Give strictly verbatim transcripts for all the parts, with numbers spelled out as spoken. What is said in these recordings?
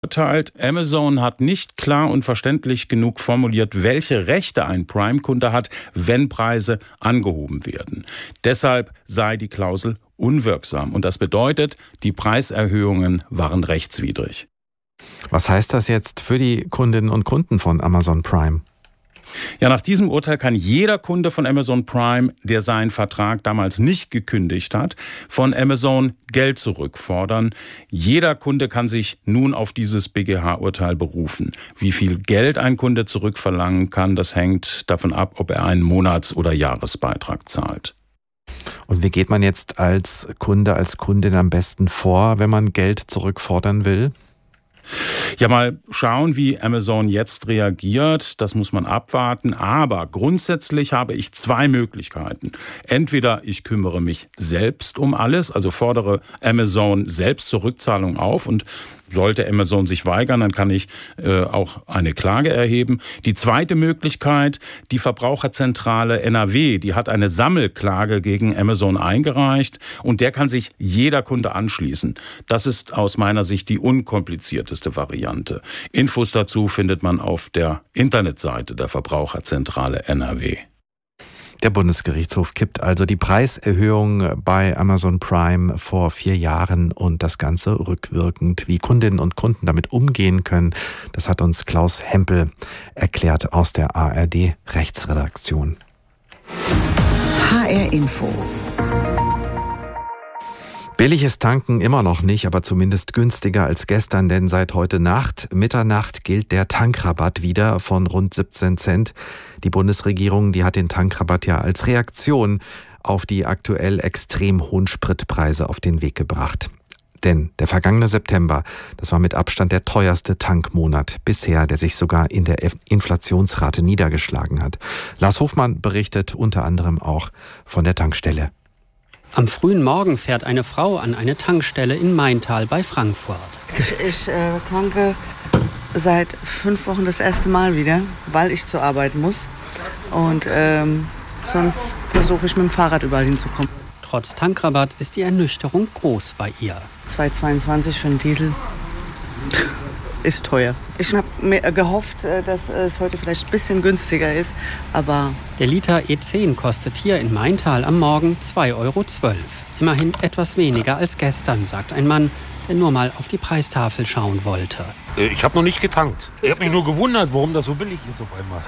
Urteilt, Amazon hat nicht klar und verständlich genug formuliert, welche Rechte ein Prime-Kunde hat, wenn Preise angehoben werden. Deshalb sei die Klausel unwirksam. Und das bedeutet, die Preiserhöhungen waren rechtswidrig. Was heißt das jetzt für die Kundinnen und Kunden von Amazon Prime? Ja, nach diesem Urteil kann jeder Kunde von Amazon Prime, der seinen Vertrag damals nicht gekündigt hat, von Amazon Geld zurückfordern. Jeder Kunde kann sich nun auf dieses B G H-Urteil berufen. Wie viel Geld ein Kunde zurückverlangen kann, das hängt davon ab, ob er einen Monats- oder Jahresbeitrag zahlt. Und wie geht man jetzt als Kunde, als Kundin am besten vor, wenn man Geld zurückfordern will? Ja, mal schauen, wie Amazon jetzt reagiert. Das muss man abwarten. Aber grundsätzlich habe ich zwei Möglichkeiten. Entweder ich kümmere mich selbst um alles, also fordere Amazon selbst zur Rückzahlung auf, und sollte Amazon sich weigern, dann kann ich äh, auch eine Klage erheben. Die zweite Möglichkeit, die Verbraucherzentrale N R W, die hat eine Sammelklage gegen Amazon eingereicht, und der kann sich jeder Kunde anschließen. Das ist aus meiner Sicht die unkomplizierteste Variante. Infos dazu findet man auf der Internetseite der Verbraucherzentrale N R W. Der Bundesgerichtshof kippt also die Preiserhöhung bei Amazon Prime vor vier Jahren und das Ganze rückwirkend. Wie Kundinnen und Kunden damit umgehen können, das hat uns Klaus Hempel erklärt aus der A R D-Rechtsredaktion. H R Info. Billig ist Tanken immer noch nicht, aber zumindest günstiger als gestern, denn seit heute Nacht, Mitternacht, gilt der Tankrabatt wieder von rund siebzehn Cent. Die Bundesregierung, die hat den Tankrabatt ja als Reaktion auf die aktuell extrem hohen Spritpreise auf den Weg gebracht. Denn der vergangene September, das war mit Abstand der teuerste Tankmonat bisher, der sich sogar in der Inflationsrate niedergeschlagen hat. Lars Hofmann berichtet unter anderem auch von der Tankstelle. Am frühen Morgen fährt eine Frau an eine Tankstelle in Maintal bei Frankfurt. Ich, ich äh, tanke seit fünf Wochen das erste Mal wieder, weil ich zur Arbeit muss. Und ähm, sonst versuche ich mit dem Fahrrad überall hinzukommen. Trotz Tankrabatt ist die Ernüchterung groß bei ihr. zwei Euro zweiundzwanzig für einen Diesel ist teuer. Ich habe mir gehofft, dass es heute vielleicht ein bisschen günstiger ist, aber... Der Liter E zehn kostet hier in Maintal am Morgen zwei Euro zwölf. Immerhin etwas weniger als gestern, sagt ein Mann, der nur mal auf die Preistafel schauen wollte. Ich habe noch nicht getankt. Ich habe mich nur gewundert, warum das so billig ist auf einmal.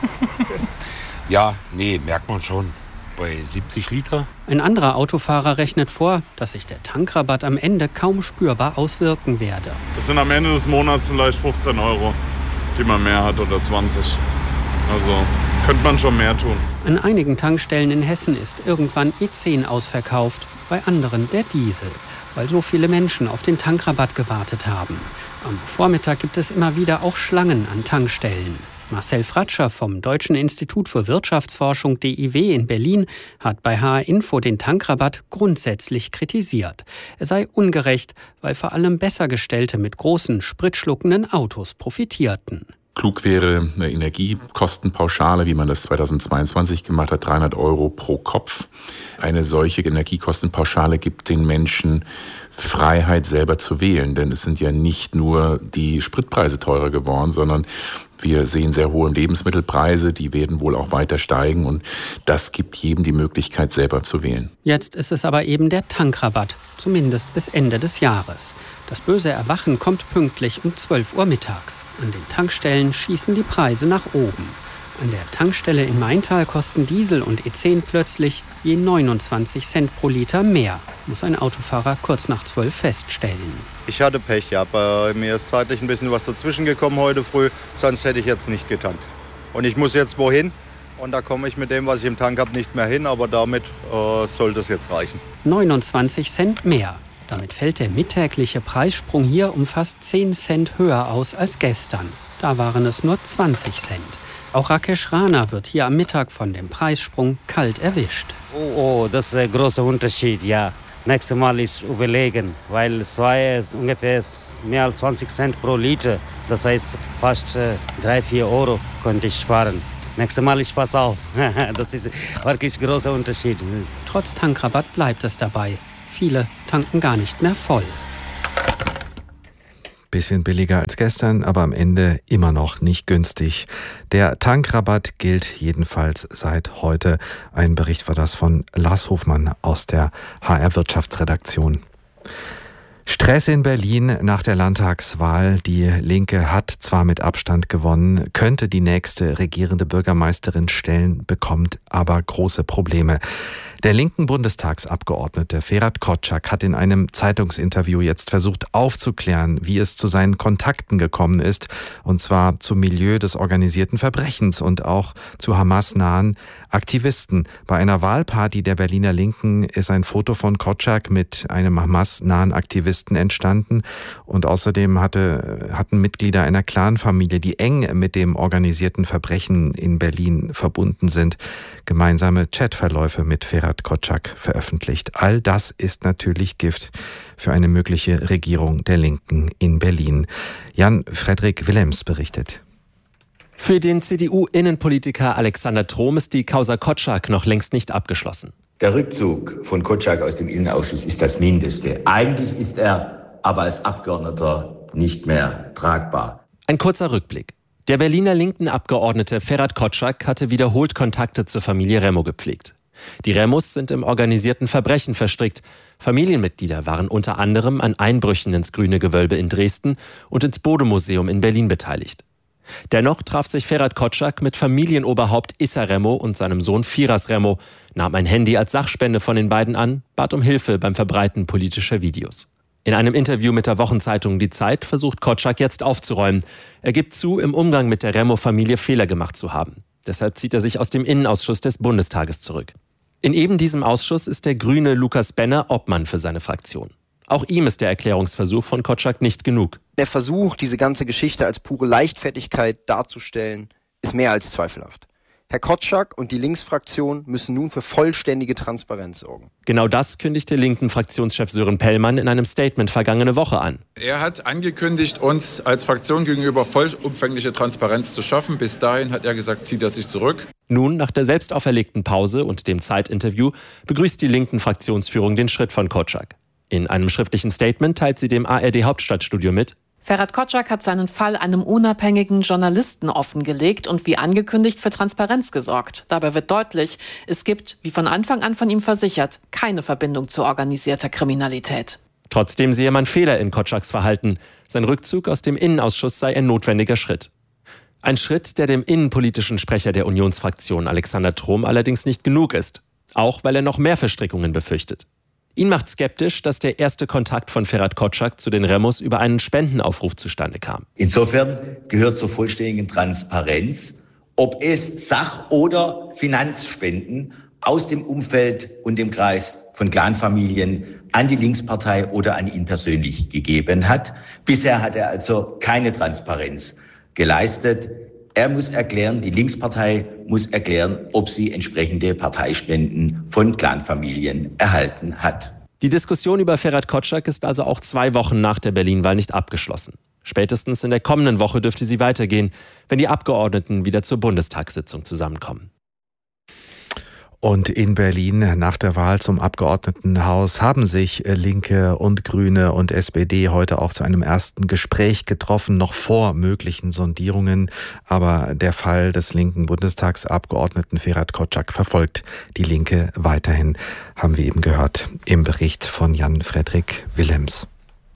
Ja, nee, merkt man schon. Bei siebzig Liter. Ein anderer Autofahrer rechnet vor, dass sich der Tankrabatt am Ende kaum spürbar auswirken werde. Das sind am Ende des Monats vielleicht fünfzehn Euro, die man mehr hat, oder zwanzig. Also könnte man schon mehr tun. An einigen Tankstellen in Hessen ist irgendwann E zehn ausverkauft, bei anderen der Diesel, weil so viele Menschen auf den Tankrabatt gewartet haben. Am Vormittag gibt es immer wieder auch Schlangen an Tankstellen. Marcel Fratscher vom Deutschen Institut für Wirtschaftsforschung D I W in Berlin hat bei H R Info den Tankrabatt grundsätzlich kritisiert. Er sei ungerecht, weil vor allem Bessergestellte mit großen, spritschluckenden Autos profitierten. Klug wäre eine Energiekostenpauschale, wie man das zweitausendzweiundzwanzig gemacht hat, dreihundert Euro pro Kopf. Eine solche Energiekostenpauschale gibt den Menschen Freiheit, selber zu wählen. Denn es sind ja nicht nur die Spritpreise teurer geworden, sondern wir sehen sehr hohe Lebensmittelpreise, die werden wohl auch weiter steigen. Und das gibt jedem die Möglichkeit, selber zu wählen. Jetzt ist es aber eben der Tankrabatt, zumindest bis Ende des Jahres. Das böse Erwachen kommt pünktlich um zwölf Uhr mittags. An den Tankstellen schießen die Preise nach oben. An der Tankstelle in Maintal kosten Diesel und E zehn plötzlich je neunundzwanzig Cent pro Liter mehr, muss ein Autofahrer kurz nach zwölf feststellen. Ich hatte Pech, ja. Bei mir ist zeitlich ein bisschen was dazwischen gekommen heute früh, sonst hätte ich jetzt nicht getankt. Und ich muss jetzt wohin? Und da komme ich mit dem, was ich im Tank habe, nicht mehr hin, aber damit äh, sollte es jetzt reichen. neunundzwanzig Cent mehr. Damit fällt der mittägliche Preissprung hier um fast zehn Cent höher aus als gestern. Da waren es nur zwanzig Cent. Auch Rakesh Rana wird hier am Mittag von dem Preissprung kalt erwischt. Oh, oh, das ist ein großer Unterschied, ja. Nächstes Mal ist überlegen, weil zwei ist ungefähr mehr als zwanzig Cent pro Liter. Das heißt, fast äh, drei, vier Euro könnte ich sparen. Nächstes Mal ich pass auf. Das ist wirklich ein großer Unterschied. Trotz Tankrabatt bleibt es dabei. Viele tanken gar nicht mehr voll. bisschen billiger als gestern, aber am Ende immer noch nicht günstig. Der Tankrabatt gilt jedenfalls seit heute. Ein Bericht war das von Lars Hofmann aus der H R-Wirtschaftsredaktion. Stress in Berlin nach der Landtagswahl. Die Linke hat zwar mit Abstand gewonnen, könnte die nächste regierende Bürgermeisterin stellen, bekommt aber große Probleme. Der linken Bundestagsabgeordnete Ferhat Kotschak hat in einem Zeitungsinterview jetzt versucht aufzuklären, wie es zu seinen Kontakten gekommen ist, und zwar zum Milieu des organisierten Verbrechens und auch zu Hamas-nahen Aktivisten. Bei einer Wahlparty der Berliner Linken ist ein Foto von Kotschak mit einem Hamas-nahen Aktivisten entstanden, und außerdem hatte, hatten Mitglieder einer Clanfamilie, die eng mit dem organisierten Verbrechen in Berlin verbunden sind, gemeinsame Chatverläufe mit Ferhat Kotschak veröffentlicht. All das ist natürlich Gift für eine mögliche Regierung der Linken in Berlin. Jan-Fredrik Willems berichtet. Für den C D U-Innenpolitiker Alexander Trom ist die Causa Kotschak noch längst nicht abgeschlossen. Der Rückzug von Kotschak aus dem Innenausschuss ist das Mindeste. Eigentlich ist er aber als Abgeordneter nicht mehr tragbar. Ein kurzer Rückblick. Der Berliner linken Abgeordnete Ferhat Kotschak hatte wiederholt Kontakte zur Familie Remo gepflegt. Die Remos sind im organisierten Verbrechen verstrickt. Familienmitglieder waren unter anderem an Einbrüchen ins Grüne Gewölbe in Dresden und ins Bode-Museum in Berlin beteiligt. Dennoch traf sich Ferhat Kotschak mit Familienoberhaupt Issa Remo und seinem Sohn Firas Remo, nahm ein Handy als Sachspende von den beiden an, bat um Hilfe beim Verbreiten politischer Videos. In einem Interview mit der Wochenzeitung Die Zeit versucht Kotschak jetzt aufzuräumen. Er gibt zu, im Umgang mit der Remo-Familie Fehler gemacht zu haben. Deshalb zieht er sich aus dem Innenausschuss des Bundestages zurück. In eben diesem Ausschuss ist der Grüne Lukas Benner Obmann für seine Fraktion. Auch ihm ist der Erklärungsversuch von Kotschak nicht genug. Der Versuch, diese ganze Geschichte als pure Leichtfertigkeit darzustellen, ist mehr als zweifelhaft. Herr Kotschak und die Linksfraktion müssen nun für vollständige Transparenz sorgen. Genau das kündigte linken Fraktionschef Sören Pellmann in einem Statement vergangene Woche an. Er hat angekündigt, uns als Fraktion gegenüber vollumfängliche Transparenz zu schaffen. Bis dahin hat er gesagt, zieht er sich zurück. Nun, nach der selbst auferlegten Pause und dem Zeitinterview, begrüßt die linken Fraktionsführung den Schritt von Kotschak. In einem schriftlichen Statement teilt sie dem A R D-Hauptstadtstudio mit: Ferhat Kotschak hat seinen Fall einem unabhängigen Journalisten offengelegt und wie angekündigt für Transparenz gesorgt. Dabei wird deutlich, es gibt, wie von Anfang an von ihm versichert, keine Verbindung zu organisierter Kriminalität. Trotzdem sehe man Fehler in Kotschaks Verhalten. Sein Rückzug aus dem Innenausschuss sei ein notwendiger Schritt. Ein Schritt, der dem innenpolitischen Sprecher der Unionsfraktion Alexander Trom allerdings nicht genug ist. Auch weil er noch mehr Verstrickungen befürchtet. Ihn macht skeptisch, dass der erste Kontakt von Ferhat Kotschak zu den Remos über einen Spendenaufruf zustande kam. Insofern gehört zur vollständigen Transparenz, ob es Sach- oder Finanzspenden aus dem Umfeld und dem Kreis von Clanfamilien an die Linkspartei oder an ihn persönlich gegeben hat. Bisher hat er also keine Transparenz geleistet. Er muss erklären, die Linkspartei muss erklären, ob sie entsprechende Parteispenden von Clanfamilien erhalten hat. Die Diskussion über Ferhat Kotschak ist also auch zwei Wochen nach der Berlin-Wahl nicht abgeschlossen. Spätestens in der kommenden Woche dürfte sie weitergehen, wenn die Abgeordneten wieder zur Bundestagssitzung zusammenkommen. Und in Berlin nach der Wahl zum Abgeordnetenhaus haben sich Linke und Grüne und S P D heute auch zu einem ersten Gespräch getroffen, noch vor möglichen Sondierungen. Aber der Fall des linken Bundestagsabgeordneten Ferhat Kotschak verfolgt die Linke weiterhin, haben wir eben gehört im Bericht von Jan-Fredrik Willems.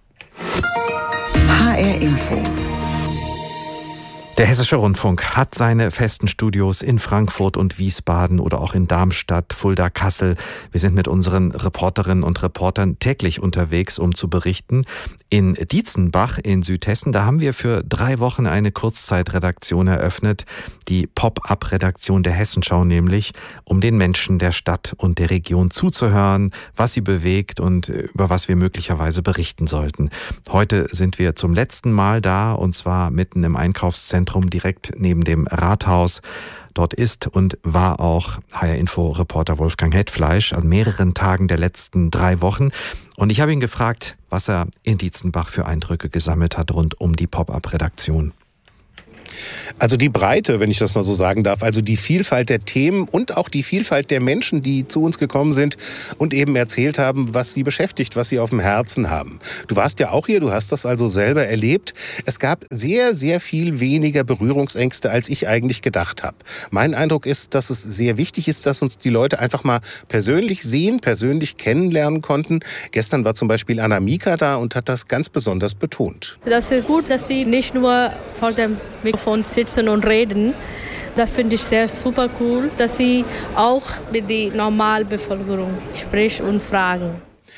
H R Info. Der Hessische Rundfunk hat seine festen Studios in Frankfurt und Wiesbaden oder auch in Darmstadt, Fulda, Kassel. Wir sind mit unseren Reporterinnen und Reportern täglich unterwegs, um zu berichten. In Dietzenbach in Südhessen, da haben wir für drei Wochen eine Kurzzeitredaktion eröffnet, die Pop-up-Redaktion der Hessenschau nämlich, um den Menschen der Stadt und der Region zuzuhören, was sie bewegt und über was wir möglicherweise berichten sollten. Heute sind wir zum letzten Mal da, und zwar mitten im Einkaufszentrum direkt neben dem Rathaus. Dort ist und war auch H R-Info-Reporter Wolfgang Hetfleisch an mehreren Tagen der letzten drei Wochen. Und ich habe ihn gefragt, was er in Dietzenbach für Eindrücke gesammelt hat rund um die Pop-up-Redaktion. Also die Breite, wenn ich das mal so sagen darf, also die Vielfalt der Themen und auch die Vielfalt der Menschen, die zu uns gekommen sind und eben erzählt haben, was sie beschäftigt, was sie auf dem Herzen haben. Du warst ja auch hier, du hast das also selber erlebt. Es gab sehr, sehr viel weniger Berührungsängste, als ich eigentlich gedacht habe. Mein Eindruck ist, dass es sehr wichtig ist, dass uns die Leute einfach mal persönlich sehen, persönlich kennenlernen konnten. Gestern war zum Beispiel Anna Mika da und hat das ganz besonders betont. Das ist gut, dass sie nicht nur vor dem Mikrofon sitzen und reden. Das finde ich sehr super cool, dass sie auch mit der Normalbevölkerung sprechen und fragen.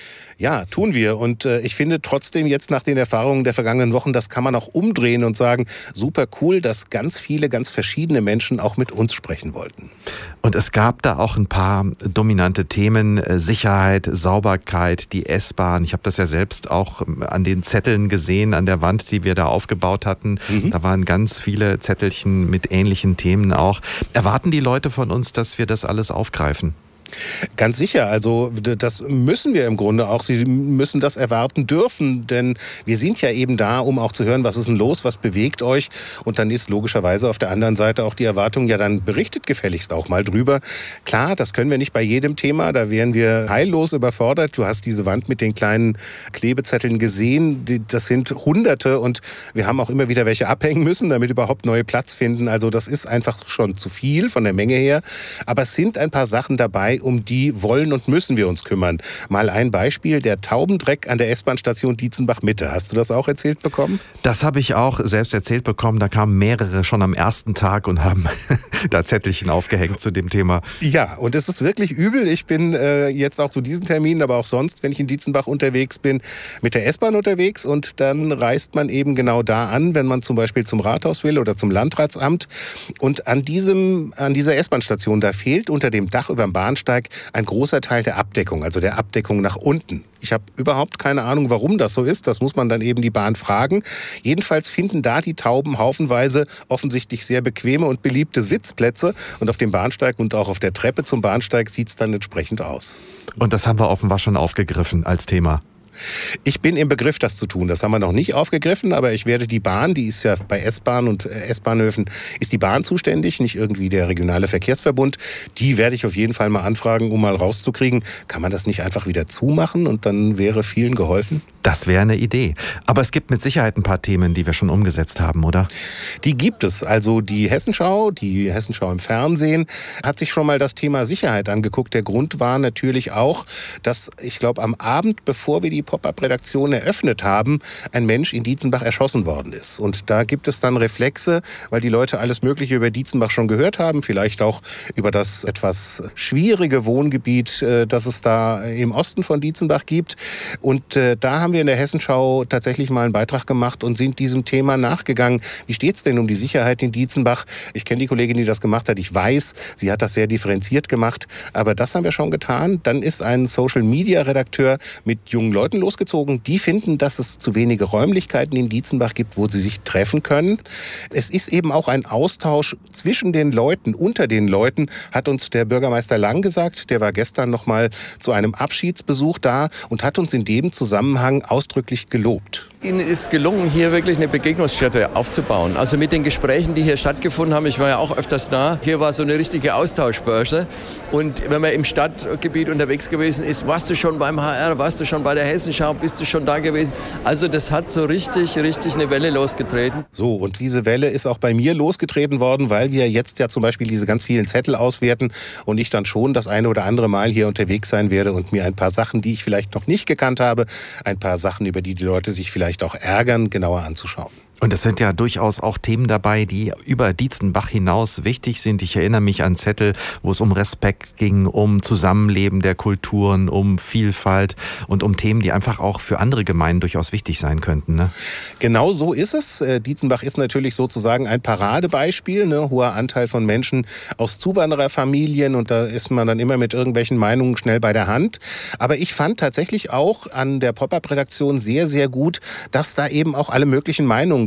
Ja, tun wir. Und äh, ich finde trotzdem jetzt nach den Erfahrungen der vergangenen Wochen, das kann man auch umdrehen und sagen, super cool, dass ganz viele, ganz verschiedene Menschen auch mit uns sprechen wollten. Und es gab da auch ein paar dominante Themen, Sicherheit, Sauberkeit, die S-Bahn. Ich habe das ja selbst auch an den Zetteln gesehen, an der Wand, die wir da aufgebaut hatten. Mhm. Da waren ganz viele Zettelchen mit ähnlichen Themen auch. Erwarten die Leute von uns, dass wir das alles aufgreifen? Ganz sicher, also das müssen wir im Grunde auch. Sie müssen das erwarten dürfen, denn wir sind ja eben da, um auch zu hören, was ist denn los, was bewegt euch. Und dann ist logischerweise auf der anderen Seite auch die Erwartung, ja dann berichtet gefälligst auch mal drüber. Klar, das können wir nicht bei jedem Thema, da wären wir heillos überfordert. Du hast diese Wand mit den kleinen Klebezetteln gesehen, das sind Hunderte und wir haben auch immer wieder welche abhängen müssen, damit überhaupt neue Platz finden. Also das ist einfach schon zu viel von der Menge her. Aber es sind ein paar Sachen dabei, um die wollen und müssen wir uns kümmern. Mal ein Beispiel, der Taubendreck an der S-Bahn-Station Dietzenbach-Mitte. Hast du das auch erzählt bekommen? Das habe ich auch selbst erzählt bekommen. Da kamen mehrere schon am ersten Tag und haben da Zettelchen aufgehängt zu dem Thema. Ja, und es ist wirklich übel. Ich bin äh, jetzt auch zu diesen Terminen, aber auch sonst, wenn ich in Dietzenbach unterwegs bin, mit der S-Bahn unterwegs und dann reist man eben genau da an, wenn man zum Beispiel zum Rathaus will oder zum Landratsamt. Und an diesem, an dieser S-Bahn-Station, da fehlt unter dem Dach über dem Bahnsteig ein großer Teil der Abdeckung, also der Abdeckung nach unten. Ich habe überhaupt keine Ahnung, warum das so ist. Das muss man dann eben die Bahn fragen. Jedenfalls finden da die Tauben haufenweise offensichtlich sehr bequeme und beliebte Sitzplätze. Und auf dem Bahnsteig und auch auf der Treppe zum Bahnsteig sieht es dann entsprechend aus. Und das haben wir offenbar schon aufgegriffen als Thema. Ich bin im Begriff, das zu tun. Das haben wir noch nicht aufgegriffen, aber ich werde die Bahn, die ist ja bei S-Bahn und S-Bahnhöfen, ist die Bahn zuständig, nicht irgendwie der regionale Verkehrsverbund. Die werde ich auf jeden Fall mal anfragen, um mal rauszukriegen, kann man das nicht einfach wieder zumachen und dann wäre vielen geholfen? Das wäre eine Idee. Aber es gibt mit Sicherheit ein paar Themen, die wir schon umgesetzt haben, oder? Die gibt es. Also die Hessenschau, die Hessenschau im Fernsehen, hat sich schon mal das Thema Sicherheit angeguckt. Der Grund war natürlich auch, dass, ich glaube, am Abend, bevor wir die Pop-up-Redaktion eröffnet haben, ein Mensch in Dietzenbach erschossen worden ist. Und da gibt es dann Reflexe, weil die Leute alles Mögliche über Dietzenbach schon gehört haben, vielleicht auch über das etwas schwierige Wohngebiet, das es da im Osten von Dietzenbach gibt. Und da haben wir in der Hessenschau tatsächlich mal einen Beitrag gemacht und sind diesem Thema nachgegangen. Wie steht es denn um die Sicherheit in Dietzenbach? Ich kenne die Kollegin, die das gemacht hat. Ich weiß, sie hat das sehr differenziert gemacht. Aber das haben wir schon getan. Dann ist ein Social-Media-Redakteur mit jungen Leuten losgezogen. Die finden, dass es zu wenige Räumlichkeiten in Dietzenbach gibt, wo sie sich treffen können. Es ist eben auch ein Austausch zwischen den Leuten, unter den Leuten, hat uns der Bürgermeister Lang gesagt. Der war gestern noch mal zu einem Abschiedsbesuch da und hat uns in dem Zusammenhang ausdrücklich gelobt. Ihnen ist gelungen, hier wirklich eine Begegnungsstätte aufzubauen. Also mit den Gesprächen, die hier stattgefunden haben, ich war ja auch öfters da, hier war so eine richtige Austauschbörse. Und wenn man im Stadtgebiet unterwegs gewesen ist, warst du schon beim H R, warst du schon bei der Hessenschau, bist du schon da gewesen. Also das hat so richtig, richtig eine Welle losgetreten. So, und diese Welle ist auch bei mir losgetreten worden, weil wir jetzt ja zum Beispiel diese ganz vielen Zettel auswerten und ich dann schon das eine oder andere Mal hier unterwegs sein werde und mir ein paar Sachen, die ich vielleicht noch nicht gekannt habe, ein paar Sachen, über die die Leute sich vielleicht auch ärgern, genauer anzuschauen. Und es sind ja durchaus auch Themen dabei, die über Dietzenbach hinaus wichtig sind. Ich erinnere mich an Zettel, wo es um Respekt ging, um Zusammenleben der Kulturen, um Vielfalt und um Themen, die einfach auch für andere Gemeinden durchaus wichtig sein könnten. Ne? Genau so ist es. Dietzenbach ist natürlich sozusagen ein Paradebeispiel, ne? Hoher Anteil von Menschen aus Zuwandererfamilien und da ist man dann immer mit irgendwelchen Meinungen schnell bei der Hand. Aber ich fand tatsächlich auch an der Pop-up-Redaktion sehr, sehr gut, dass da eben auch alle möglichen Meinungen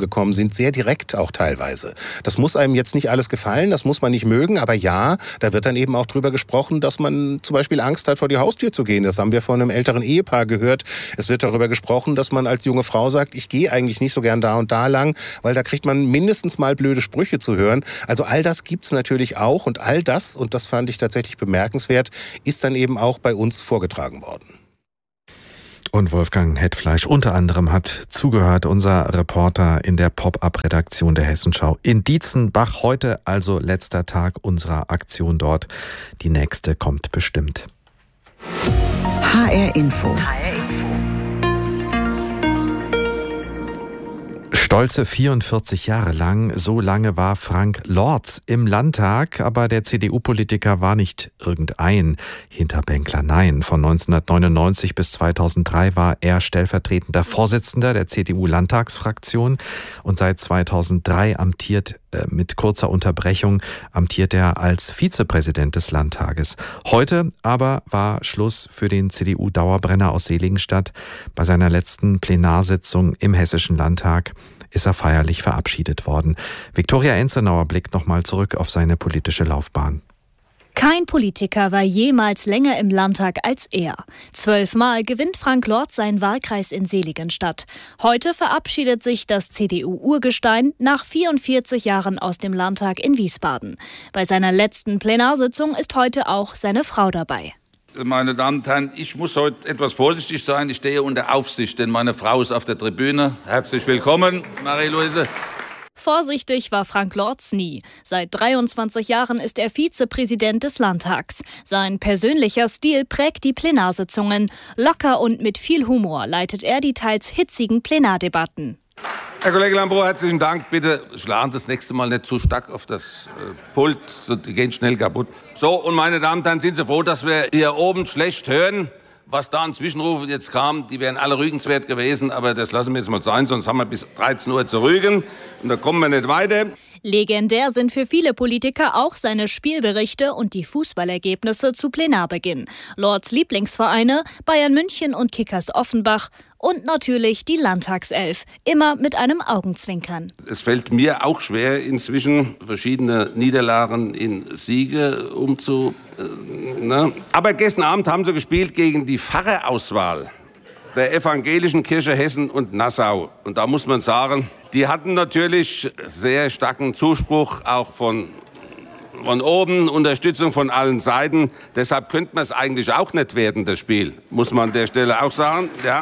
gekommen sind, sehr direkt auch teilweise. Das muss einem jetzt nicht alles gefallen, das muss man nicht mögen, aber ja, da wird dann eben auch drüber gesprochen, dass man zum Beispiel Angst hat, vor die Haustür zu gehen. Das haben wir von einem älteren Ehepaar gehört. Es wird darüber gesprochen, dass man als junge Frau sagt, ich gehe eigentlich nicht so gern da und da lang, weil da kriegt man mindestens mal blöde Sprüche zu hören. Also all das gibt's natürlich auch und all das, und das fand ich tatsächlich bemerkenswert, ist dann eben auch bei uns vorgetragen worden. Und Wolfgang Hetfleisch unter anderem hat zugehört, unser Reporter in der Pop-Up-Redaktion der Hessenschau in Dietzenbach. Heute also letzter Tag unserer Aktion dort. Die nächste kommt bestimmt. H R Info. Stolze vierundvierzig Jahre lang, so lange war Frank Lorz im Landtag, aber der C D U-Politiker war nicht irgendein Hinterbänkler, nein. Von neunzehnhundertneunundneunzig bis zweitausenddrei war er stellvertretender Vorsitzender der C D U-Landtagsfraktion und seit zweitausenddrei amtiert äh, mit kurzer Unterbrechung amtiert er als Vizepräsident des Landtages. Heute aber war Schluss für den C D U-Dauerbrenner aus Seligenstadt. Bei seiner letzten Plenarsitzung im Hessischen Landtag ist er feierlich verabschiedet worden. Viktoria Enzenauer blickt nochmal zurück auf seine politische Laufbahn. Kein Politiker war jemals länger im Landtag als er. Zwölfmal gewinnt Frank Lorz seinen Wahlkreis in Seligenstadt. Heute verabschiedet sich das C D U-Urgestein nach vierundvierzig Jahren aus dem Landtag in Wiesbaden. Bei seiner letzten Plenarsitzung ist heute auch seine Frau dabei. Meine Damen und Herren, ich muss heute etwas vorsichtig sein. Ich stehe unter Aufsicht, denn meine Frau ist auf der Tribüne. Herzlich willkommen, Marie-Louise. Vorsichtig war Frank Lorz nie. Seit dreiundzwanzig Jahren ist er Vizepräsident des Landtags. Sein persönlicher Stil prägt die Plenarsitzungen. Locker und mit viel Humor leitet er die teils hitzigen Plenardebatten. Herr Kollege Lambrou, herzlichen Dank. Bitte schlagen Sie das nächste Mal nicht zu stark auf das äh, Pult, die gehen schnell kaputt. So, und meine Damen und Herren, sind Sie froh, dass wir hier oben schlecht hören? Was da an Zwischenrufen jetzt kam, die wären alle rügenswert gewesen, aber das lassen wir jetzt mal sein, sonst haben wir bis dreizehn Uhr zu rügen und da kommen wir nicht weiter. Legendär sind für viele Politiker auch seine Spielberichte und die Fußballergebnisse zu Plenarbeginn. Lorz Lieblingsvereine Bayern München und Kickers Offenbach und natürlich die Landtagself, immer mit einem Augenzwinkern. Es fällt mir auch schwer, inzwischen verschiedene Niederlagen in Siege umzu... Äh, ne? Aber gestern Abend haben sie gespielt gegen die Pfarrerauswahl der Evangelischen Kirche Hessen und Nassau. Und da muss man sagen, die hatten natürlich sehr starken Zuspruch, auch von, von oben, Unterstützung von allen Seiten. Deshalb könnte man es eigentlich auch nicht werden, das Spiel, muss man an der Stelle auch sagen. Ja.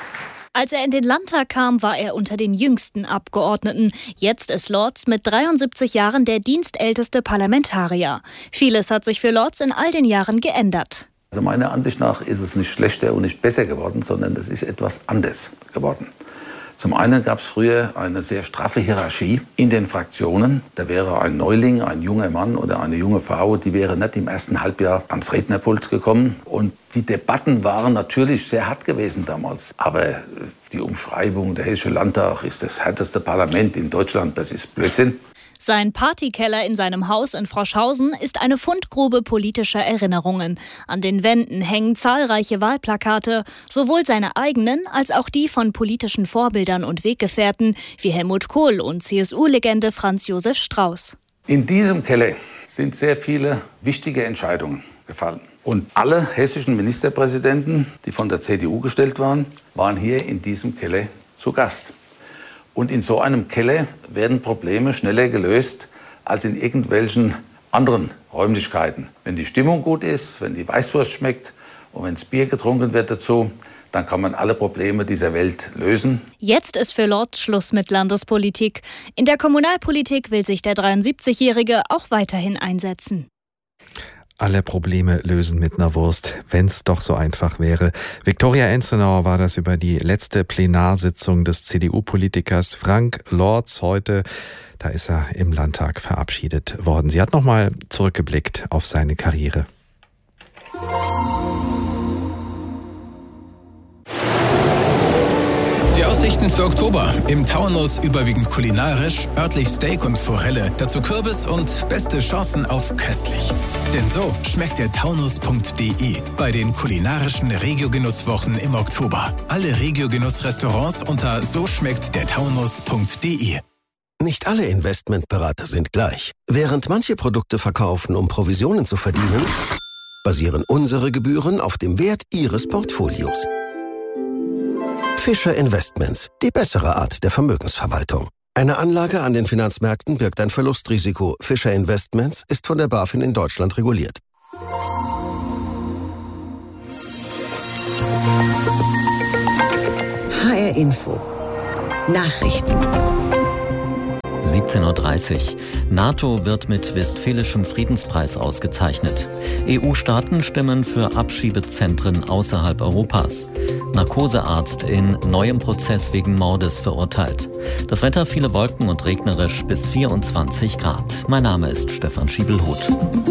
Als er in den Landtag kam, war er unter den jüngsten Abgeordneten. Jetzt ist Lorz mit dreiundsiebzig Jahren der dienstälteste Parlamentarier. Vieles hat sich für Lorz in all den Jahren geändert. Also meiner Ansicht nach ist es nicht schlechter und nicht besser geworden, sondern es ist etwas anders geworden. Zum einen gab es früher eine sehr straffe Hierarchie in den Fraktionen. Da wäre ein Neuling, ein junger Mann oder eine junge Frau, die wäre nicht im ersten Halbjahr ans Rednerpult gekommen. Und die Debatten waren natürlich sehr hart gewesen damals. Aber die Umschreibung, der Hessische Landtag ist das härteste Parlament in Deutschland, das ist Blödsinn. Sein Partykeller in seinem Haus in Froschhausen ist eine Fundgrube politischer Erinnerungen. An den Wänden hängen zahlreiche Wahlplakate, sowohl seine eigenen als auch die von politischen Vorbildern und Weggefährten wie Helmut Kohl und C S U-Legende Franz Josef Strauß. In diesem Keller sind sehr viele wichtige Entscheidungen gefallen. Und alle hessischen Ministerpräsidenten, die von der C D U gestellt waren, waren hier in diesem Keller zu Gast. Und in so einem Keller werden Probleme schneller gelöst als in irgendwelchen anderen Räumlichkeiten. Wenn die Stimmung gut ist, wenn die Weißwurst schmeckt und wenn das Bier getrunken wird dazu, dann kann man alle Probleme dieser Welt lösen. Jetzt ist für Lorz Schluss mit Landespolitik. In der Kommunalpolitik will sich der dreiundsiebzigjährige auch weiterhin einsetzen. Alle Probleme lösen mit einer Wurst, wenn's doch so einfach wäre. Viktoria Enzenauer war das über die letzte Plenarsitzung des C D U-Politikers Frank Lorz heute. Da ist er im Landtag verabschiedet worden. Sie hat nochmal zurückgeblickt auf seine Karriere. Die Aussichten für Oktober. Im Taunus überwiegend kulinarisch, örtlich Steak und Forelle, dazu Kürbis und beste Chancen auf köstlich. Denn so schmeckt der Taunus punkt de bei den kulinarischen Regio-Genusswochen im Oktober. Alle Regio-Genuss-Restaurants unter so schmeckt der Taunus punkt de. Nicht alle Investmentberater sind gleich. Während manche Produkte verkaufen, um Provisionen zu verdienen, basieren unsere Gebühren auf dem Wert Ihres Portfolios. Fischer Investments, die bessere Art der Vermögensverwaltung. Eine Anlage an den Finanzmärkten birgt ein Verlustrisiko. Fischer Investments ist von der BaFin in Deutschland reguliert. H R Info. Nachrichten. siebzehn Uhr dreißig. NATO wird mit Westfälischem Friedenspreis ausgezeichnet. E U-Staaten stimmen für Abschiebezentren außerhalb Europas. Narkosearzt in neuem Prozess wegen Mordes verurteilt. Das Wetter, viele Wolken und regnerisch bis vierundzwanzig Grad. Mein Name ist Stefan Schiebelhuth.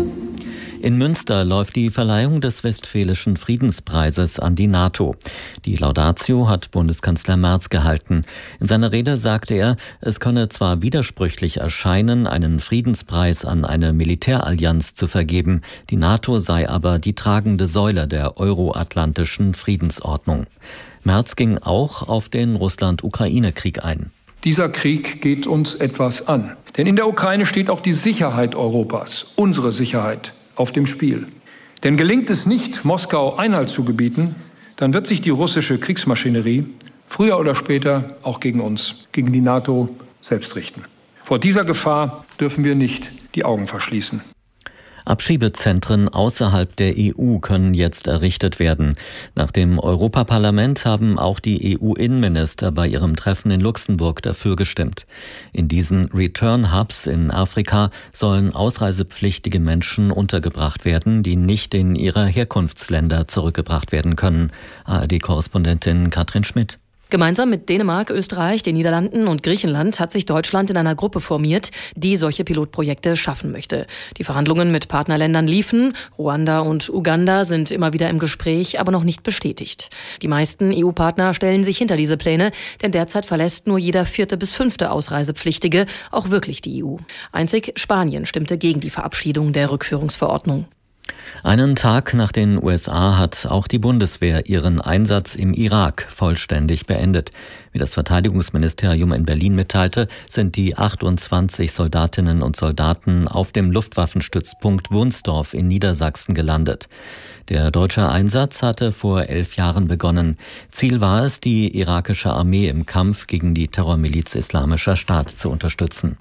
In Münster läuft die Verleihung des Westfälischen Friedenspreises an die NATO. Die Laudatio hat Bundeskanzler Merz gehalten. In seiner Rede sagte er, es könne zwar widersprüchlich erscheinen, einen Friedenspreis an eine Militärallianz zu vergeben, die NATO sei aber die tragende Säule der euroatlantischen Friedensordnung. Merz ging auch auf den Russland-Ukraine-Krieg ein. Dieser Krieg geht uns etwas an. Denn in der Ukraine steht auch die Sicherheit Europas, unsere Sicherheit, auf dem Spiel. Denn gelingt es nicht, Moskau Einhalt zu gebieten, dann wird sich die russische Kriegsmaschinerie früher oder später auch gegen uns, gegen die NATO selbst richten. Vor dieser Gefahr dürfen wir nicht die Augen verschließen. Abschiebezentren außerhalb der E U können jetzt errichtet werden. Nach dem Europaparlament haben auch die E U-Innenminister bei ihrem Treffen in Luxemburg dafür gestimmt. In diesen Return-Hubs in Afrika sollen ausreisepflichtige Menschen untergebracht werden, die nicht in ihre Herkunftsländer zurückgebracht werden können. A R D-Korrespondentin Katrin Schmidt. Gemeinsam mit Dänemark, Österreich, den Niederlanden und Griechenland hat sich Deutschland in einer Gruppe formiert, die solche Pilotprojekte schaffen möchte. Die Verhandlungen mit Partnerländern liefen. Ruanda und Uganda sind immer wieder im Gespräch, aber noch nicht bestätigt. Die meisten E U-Partner stellen sich hinter diese Pläne, denn derzeit verlässt nur jeder vierte bis fünfte Ausreisepflichtige auch wirklich die E U. Einzig Spanien stimmte gegen die Verabschiedung der Rückführungsverordnung. Einen Tag nach den U S A hat auch die Bundeswehr ihren Einsatz im Irak vollständig beendet. Wie das Verteidigungsministerium in Berlin mitteilte, sind die achtundzwanzig Soldatinnen und Soldaten auf dem Luftwaffenstützpunkt Wunsdorf in Niedersachsen gelandet. Der deutsche Einsatz hatte vor elf Jahren begonnen. Ziel war es, die irakische Armee im Kampf gegen die Terrormiliz Islamischer Staat zu unterstützen.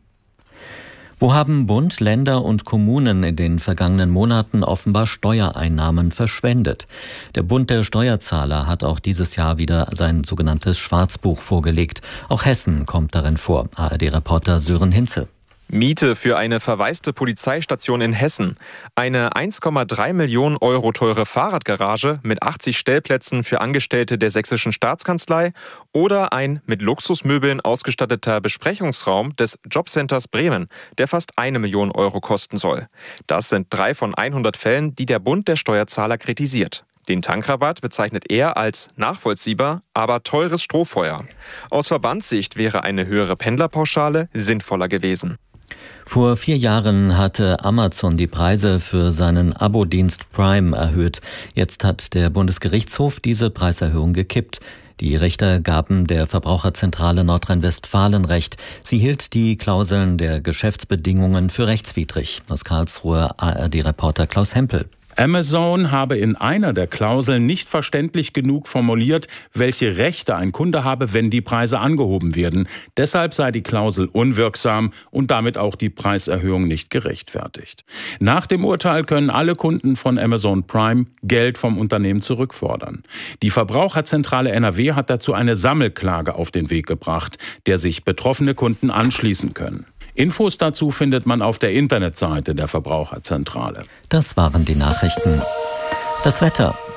Wo haben Bund, Länder und Kommunen in den vergangenen Monaten offenbar Steuereinnahmen verschwendet? Der Bund der Steuerzahler hat auch dieses Jahr wieder sein sogenanntes Schwarzbuch vorgelegt. Auch Hessen kommt darin vor. A R D-Reporter Sören Hinze. Miete für eine verwaiste Polizeistation in Hessen, eine eins Komma drei Millionen Euro teure Fahrradgarage mit achtzig Stellplätzen für Angestellte der sächsischen Staatskanzlei oder ein mit Luxusmöbeln ausgestatteter Besprechungsraum des Jobcenters Bremen, der fast eine Million Euro kosten soll. Das sind drei von hundert Fällen, die der Bund der Steuerzahler kritisiert. Den Tankrabatt bezeichnet er als nachvollziehbar, aber teures Strohfeuer. Aus Verbandssicht wäre eine höhere Pendlerpauschale sinnvoller gewesen. Vor vier Jahren hatte Amazon die Preise für seinen Abo-Dienst Prime erhöht. Jetzt hat der Bundesgerichtshof diese Preiserhöhung gekippt. Die Richter gaben der Verbraucherzentrale Nordrhein-Westfalen Recht. Sie hielt die Klauseln der Geschäftsbedingungen für rechtswidrig. Aus Karlsruhe A R D-Reporter Klaus Hempel. Amazon habe in einer der Klauseln nicht verständlich genug formuliert, welche Rechte ein Kunde habe, wenn die Preise angehoben werden. Deshalb sei die Klausel unwirksam und damit auch die Preiserhöhung nicht gerechtfertigt. Nach dem Urteil können alle Kunden von Amazon Prime Geld vom Unternehmen zurückfordern. Die Verbraucherzentrale N R W hat dazu eine Sammelklage auf den Weg gebracht, der sich betroffene Kunden anschließen können. Infos dazu findet man auf der Internetseite der Verbraucherzentrale. Das waren die Nachrichten. Das Wetter.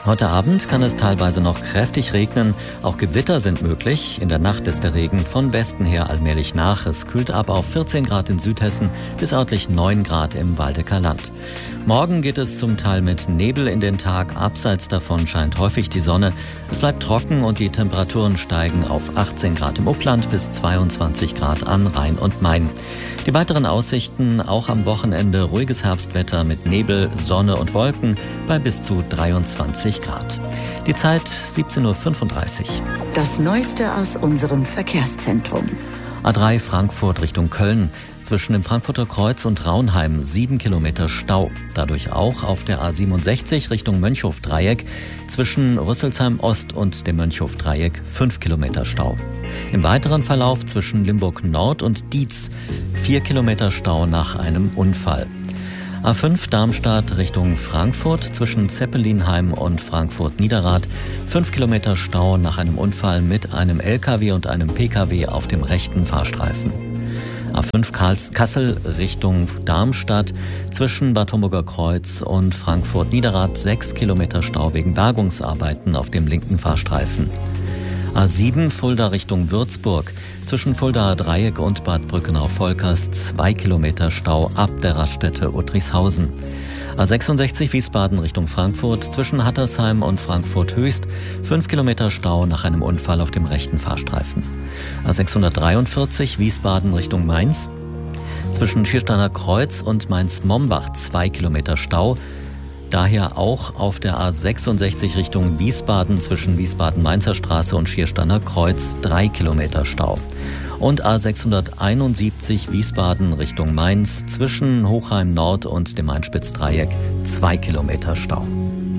Heute Abend kann es teilweise noch kräftig regnen. Auch Gewitter sind möglich. In der Nacht ist der Regen von Westen her allmählich nach. Es kühlt ab auf vierzehn Grad in Südhessen bis örtlich neun Grad im Waldecker Land. Morgen geht es zum Teil mit Nebel in den Tag. Abseits davon scheint häufig die Sonne. Es bleibt trocken und die Temperaturen steigen auf achtzehn Grad im Upland bis zweiundzwanzig Grad an Rhein und Main. Die weiteren Aussichten, auch am Wochenende ruhiges Herbstwetter mit Nebel, Sonne und Wolken bei bis zu dreiundzwanzig Grad. Die Zeit siebzehn Uhr fünfunddreißig. Das Neueste aus unserem Verkehrszentrum. A drei Frankfurt Richtung Köln. Zwischen dem Frankfurter Kreuz und Raunheim sieben Kilometer Stau. Dadurch auch auf der A siebenundsechzig Richtung Mönchhof-Dreieck. Zwischen Rüsselsheim Ost und dem Mönchhof-Dreieck fünf Kilometer Stau. Im weiteren Verlauf zwischen Limburg Nord und Dietz vier Kilometer Stau nach einem Unfall. A fünf Darmstadt Richtung Frankfurt zwischen Zeppelinheim und Frankfurt-Niederrad. fünf Kilometer Stau nach einem Unfall mit einem L K W und einem P K W auf dem rechten Fahrstreifen. A fünf Karls Kassel Richtung Darmstadt zwischen Bad Homburger Kreuz und Frankfurt-Niederrad sechs Kilometer Stau wegen Bergungsarbeiten auf dem linken Fahrstreifen. A sieben Fulda Richtung Würzburg zwischen Fuldaer Dreieck und Bad Brückenau-Volkers zwei Kilometer Stau ab der Raststätte Uttrichshausen. A sechsundsechzig Wiesbaden Richtung Frankfurt zwischen Hattersheim und Frankfurt Höchst fünf Kilometer Stau nach einem Unfall auf dem rechten Fahrstreifen. A sechshundertdreiundvierzig Wiesbaden Richtung Mainz zwischen Schiersteiner Kreuz und Mainz-Mombach zwei Kilometer Stau. Daher auch auf der A sechsundsechzig Richtung Wiesbaden zwischen Wiesbaden-Mainzer Straße und Schiersteiner Kreuz drei Kilometer Stau. Und A sechshunderteinundsiebzig Wiesbaden Richtung Mainz zwischen Hochheim Nord und dem Main-Spitz-Dreieck zwei Kilometer Stau.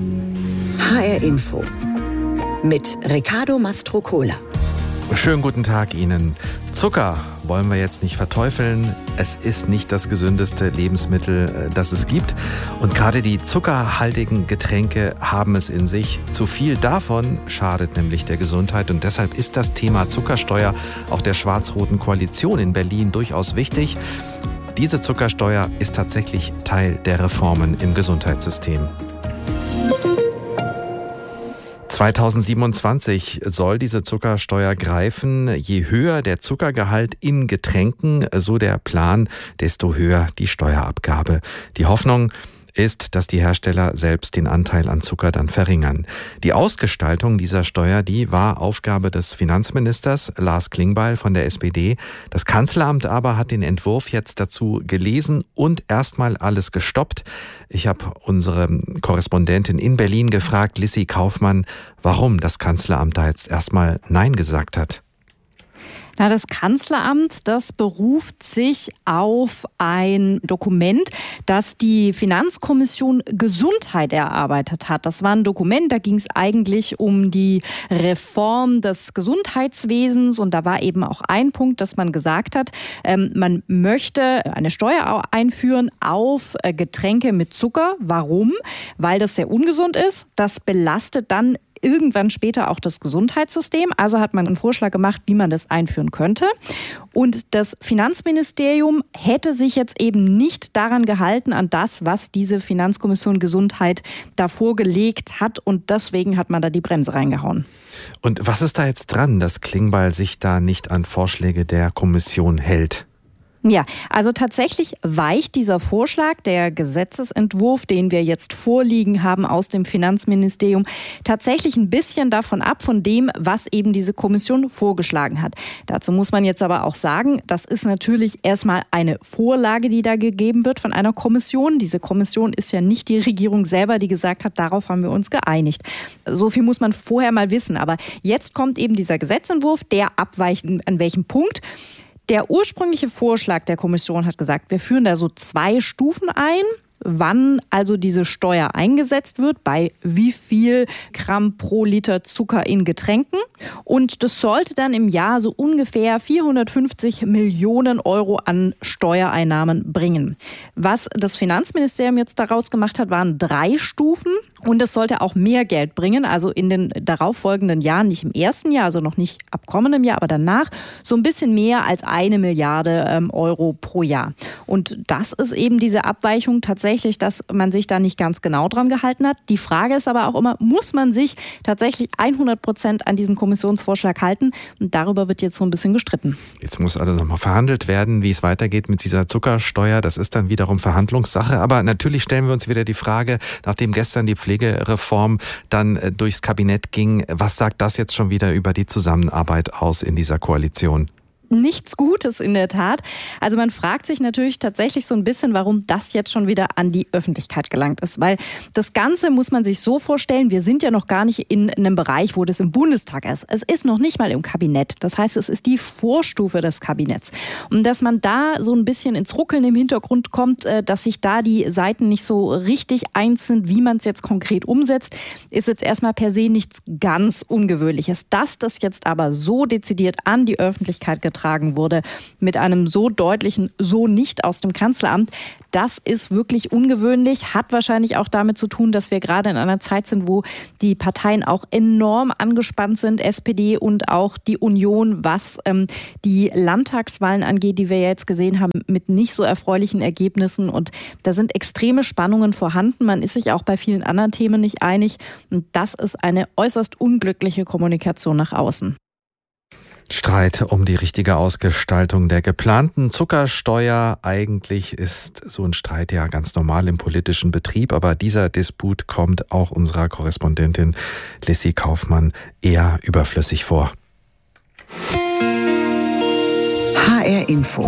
H R Info mit Riccardo Mastrocola. Schönen guten Tag Ihnen. Zucker wollen wir jetzt nicht verteufeln. Es ist nicht das gesündeste Lebensmittel, das es gibt. Und gerade die zuckerhaltigen Getränke haben es in sich. Zu viel davon schadet nämlich der Gesundheit. Und deshalb ist das Thema Zuckersteuer auch der schwarz-roten Koalition in Berlin durchaus wichtig. Diese Zuckersteuer ist tatsächlich Teil der Reformen im Gesundheitssystem. zweitausendsiebenundzwanzig soll diese Zuckersteuer greifen. Je höher der Zuckergehalt in Getränken, so der Plan, desto höher die Steuerabgabe. Die Hoffnung ist, dass die Hersteller selbst den Anteil an Zucker dann verringern. Die Ausgestaltung dieser Steuer, die war Aufgabe des Finanzministers Lars Klingbeil von der S P D. Das Kanzleramt aber hat den Entwurf jetzt dazu gelesen und erstmal alles gestoppt. Ich habe unsere Korrespondentin in Berlin gefragt, Lissy Kaufmann, warum das Kanzleramt da jetzt erstmal Nein gesagt hat. Na, das Kanzleramt, das beruft sich auf ein Dokument, das die Finanzkommission Gesundheit erarbeitet hat. Das war ein Dokument, da ging es eigentlich um die Reform des Gesundheitswesens und da war eben auch ein Punkt, dass man gesagt hat, ähm, man möchte eine Steuer einführen auf äh, Getränke mit Zucker. Warum? Weil das sehr ungesund ist. Das belastet dann irgendwann später auch das Gesundheitssystem. Also hat man einen Vorschlag gemacht, wie man das einführen könnte. Und das Finanzministerium hätte sich jetzt eben nicht daran gehalten, an das, was diese Finanzkommission Gesundheit da vorgelegt hat. Und deswegen hat man da die Bremse reingehauen. Und was ist da jetzt dran, dass Klingbeil sich da nicht an Vorschläge der Kommission hält? Ja, also tatsächlich weicht dieser Vorschlag, der Gesetzesentwurf, den wir jetzt vorliegen haben aus dem Finanzministerium, tatsächlich ein bisschen davon ab, von dem, was eben diese Kommission vorgeschlagen hat. Dazu muss man jetzt aber auch sagen, das ist natürlich erstmal eine Vorlage, die da gegeben wird von einer Kommission. Diese Kommission ist ja nicht die Regierung selber, die gesagt hat, darauf haben wir uns geeinigt. So viel muss man vorher mal wissen. Aber jetzt kommt eben dieser Gesetzentwurf, der abweicht an welchem Punkt. Der ursprüngliche Vorschlag der Kommission hat gesagt, wir führen da so zwei Stufen ein, wann also diese Steuer eingesetzt wird, bei wie viel Gramm pro Liter Zucker in Getränken. Und das sollte dann im Jahr so ungefähr vierhundertfünfzig Millionen Euro an Steuereinnahmen bringen. Was das Finanzministerium jetzt daraus gemacht hat, waren drei Stufen. Und es sollte auch mehr Geld bringen, also in den darauffolgenden Jahren, nicht im ersten Jahr, also noch nicht ab kommendem Jahr, aber danach so ein bisschen mehr als eine Milliarde ähm, Euro pro Jahr. Und das ist eben diese Abweichung tatsächlich tatsächlich, dass man sich da nicht ganz genau dran gehalten hat. Die Frage ist aber auch immer, muss man sich tatsächlich hundert Prozent an diesen Kommissionsvorschlag halten? Und darüber wird jetzt so ein bisschen gestritten. Jetzt muss also nochmal verhandelt werden, wie es weitergeht mit dieser Zuckersteuer. Das ist dann wiederum Verhandlungssache. Aber natürlich stellen wir uns wieder die Frage, nachdem gestern die Pflegereform dann durchs Kabinett ging, was sagt das jetzt schon wieder über die Zusammenarbeit aus in dieser Koalition? Nichts Gutes in der Tat. Also man fragt sich natürlich tatsächlich so ein bisschen, warum das jetzt schon wieder an die Öffentlichkeit gelangt ist. Weil das Ganze muss man sich so vorstellen, wir sind ja noch gar nicht in einem Bereich, wo das im Bundestag ist. Es ist noch nicht mal im Kabinett. Das heißt, es ist die Vorstufe des Kabinetts. Und dass man da so ein bisschen ins Ruckeln im Hintergrund kommt, dass sich da die Seiten nicht so richtig eins sind, wie man es jetzt konkret umsetzt, ist jetzt erstmal per se nichts ganz Ungewöhnliches. Dass das jetzt aber so dezidiert an die Öffentlichkeit getragen wurde, mit einem so deutlichen So nicht aus dem Kanzleramt, das ist wirklich ungewöhnlich, hat wahrscheinlich auch damit zu tun, dass wir gerade in einer Zeit sind, wo die Parteien auch enorm angespannt sind, S P D und auch die Union, was ähm, die Landtagswahlen angeht, die wir jetzt gesehen haben, mit nicht so erfreulichen Ergebnissen, und da sind extreme Spannungen vorhanden. Man ist sich auch bei vielen anderen Themen nicht einig, und das ist eine äußerst unglückliche Kommunikation nach außen. Streit um die richtige Ausgestaltung der geplanten Zuckersteuer. Eigentlich ist so ein Streit ja ganz normal im politischen Betrieb, aber dieser Disput kommt auch unserer Korrespondentin Lissy Kaufmann eher überflüssig vor. H R Info.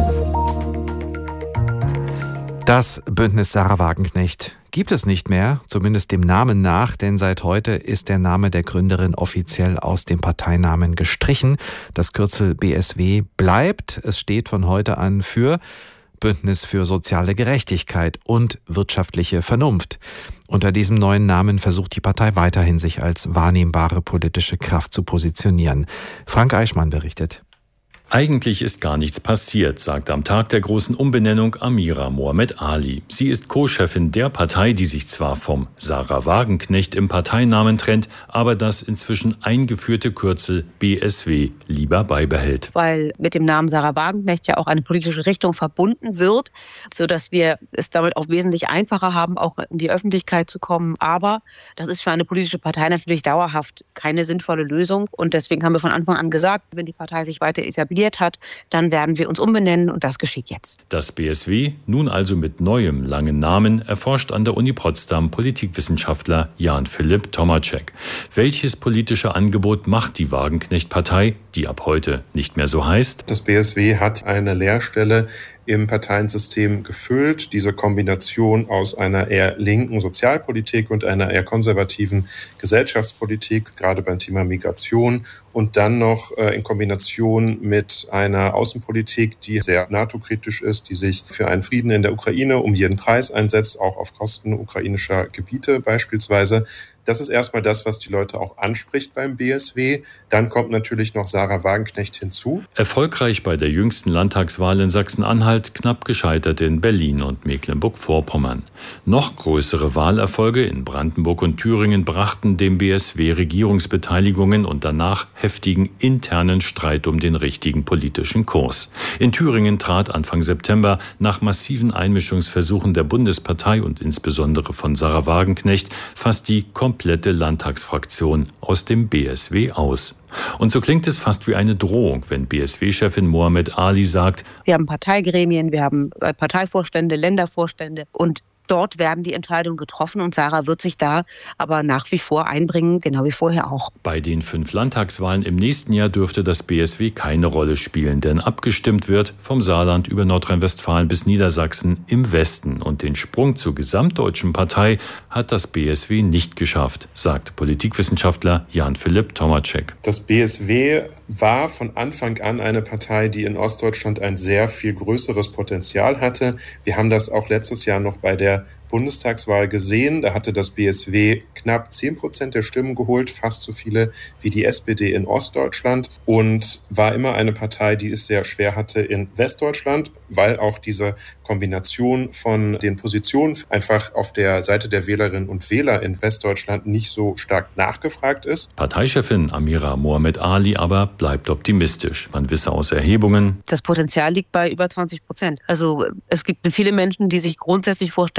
Das Bündnis Sahra Wagenknecht gibt es nicht mehr, zumindest dem Namen nach, denn seit heute ist der Name der Gründerin offiziell aus dem Parteinamen gestrichen. Das Kürzel B S W bleibt. Es steht von heute an für Bündnis für soziale Gerechtigkeit und wirtschaftliche Vernunft. Unter diesem neuen Namen versucht die Partei weiterhin, sich als wahrnehmbare politische Kraft zu positionieren. Frank Eichmann berichtet. Eigentlich ist gar nichts passiert, sagt am Tag der großen Umbenennung Amira Mohamed Ali. Sie ist Co-Chefin der Partei, die sich zwar vom Sahra Wagenknecht im Parteinamen trennt, aber das inzwischen eingeführte Kürzel B S W lieber beibehält. Weil mit dem Namen Sahra Wagenknecht ja auch eine politische Richtung verbunden wird, sodass wir es damit auch wesentlich einfacher haben, auch in die Öffentlichkeit zu kommen. Aber das ist für eine politische Partei natürlich dauerhaft keine sinnvolle Lösung. Und deswegen haben wir von Anfang an gesagt, wenn die Partei sich weiter etabliert hat, dann werden wir uns umbenennen, und das geschieht jetzt. Das B S W, nun also mit neuem langen Namen, erforscht an der Uni Potsdam Politikwissenschaftler Jan-Philipp Tomacek. Welches politische Angebot macht die Wagenknecht-Partei, die ab heute nicht mehr so heißt? Das B S W hat eine Leerstelle im Parteiensystem gefüllt. Diese Kombination aus einer eher linken Sozialpolitik und einer eher konservativen Gesellschaftspolitik, gerade beim Thema Migration, und dann noch äh, in Kombination mit einer Außenpolitik, die sehr NATO-kritisch ist, die sich für einen Frieden in der Ukraine um jeden Preis einsetzt, auch auf Kosten ukrainischer Gebiete beispielsweise. Das ist erstmal das, was die Leute auch anspricht beim B S W. Dann kommt natürlich noch Sahra Wagenknecht hinzu. Erfolgreich bei der jüngsten Landtagswahl in Sachsen-Anhalt, knapp gescheitert in Berlin und Mecklenburg-Vorpommern. Noch größere Wahlerfolge in Brandenburg und Thüringen brachten dem B S W Regierungsbeteiligungen und danach heftigen internen Streit um den richtigen politischen Kurs. In Thüringen trat Anfang September nach massiven Einmischungsversuchen der Bundespartei und insbesondere von Sahra Wagenknecht fast die komplette Landtagsfraktion aus dem B S W aus. Und so klingt es fast wie eine Drohung, wenn B S W-Chefin Mohamed Ali sagt: Wir haben Parteigremien, wir haben Parteivorstände, Ländervorstände, und dort werden die Entscheidungen getroffen, und Sahra wird sich da aber nach wie vor einbringen, genau wie vorher auch. Bei den fünf Landtagswahlen im nächsten Jahr dürfte das B S W keine Rolle spielen, denn abgestimmt wird vom Saarland über Nordrhein-Westfalen bis Niedersachsen im Westen. Und den Sprung zur gesamtdeutschen Partei hat das B S W nicht geschafft, sagt Politikwissenschaftler Jan-Philipp Tomacek. Das B S W war von Anfang an eine Partei, die in Ostdeutschland ein sehr viel größeres Potenzial hatte. Wir haben das auch letztes Jahr noch bei der Bundestagswahl gesehen. Da hatte das B S W knapp zehn Prozent der Stimmen geholt, fast so viele wie die S P D in Ostdeutschland, und war immer eine Partei, die es sehr schwer hatte in Westdeutschland, weil auch diese Kombination von den Positionen einfach auf der Seite der Wählerinnen und Wähler in Westdeutschland nicht so stark nachgefragt ist. Parteichefin Amira Mohamed Ali aber bleibt optimistisch. Man wisse aus Erhebungen: Das Potenzial liegt bei über zwanzig Prozent. Also es gibt viele Menschen, die sich grundsätzlich vorstellen könnten,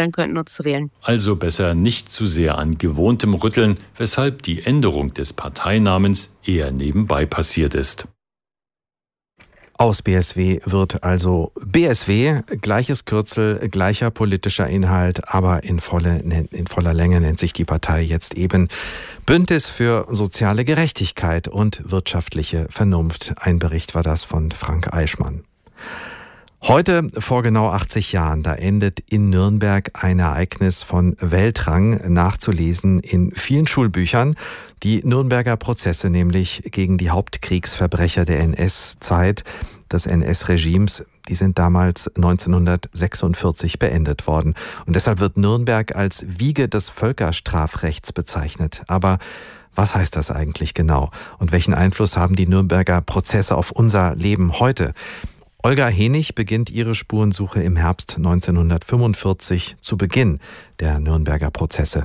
benutzt zu wählen. Also besser nicht zu sehr an Gewohntem rütteln, weshalb die Änderung des Parteinamens eher nebenbei passiert ist. Aus B S W wird also B S W, gleiches Kürzel, gleicher politischer Inhalt, aber in, volle, in voller Länge nennt sich die Partei jetzt eben Bündnis für soziale Gerechtigkeit und wirtschaftliche Vernunft. Ein Bericht war das von Frank Eichmann. Heute, vor genau achtzig Jahren, da endet in Nürnberg ein Ereignis von Weltrang, nachzulesen in vielen Schulbüchern. Die Nürnberger Prozesse nämlich gegen die Hauptkriegsverbrecher der N S-Zeit, des N S-Regimes, die sind damals neunzehnhundertsechsundvierzig beendet worden. Und deshalb wird Nürnberg als Wiege des Völkerstrafrechts bezeichnet. Aber was heißt das eigentlich genau? Und welchen Einfluss haben die Nürnberger Prozesse auf unser Leben heute? Olga Henig beginnt ihre Spurensuche im Herbst neunzehnhundertfünfundvierzig, zu Beginn der Nürnberger Prozesse.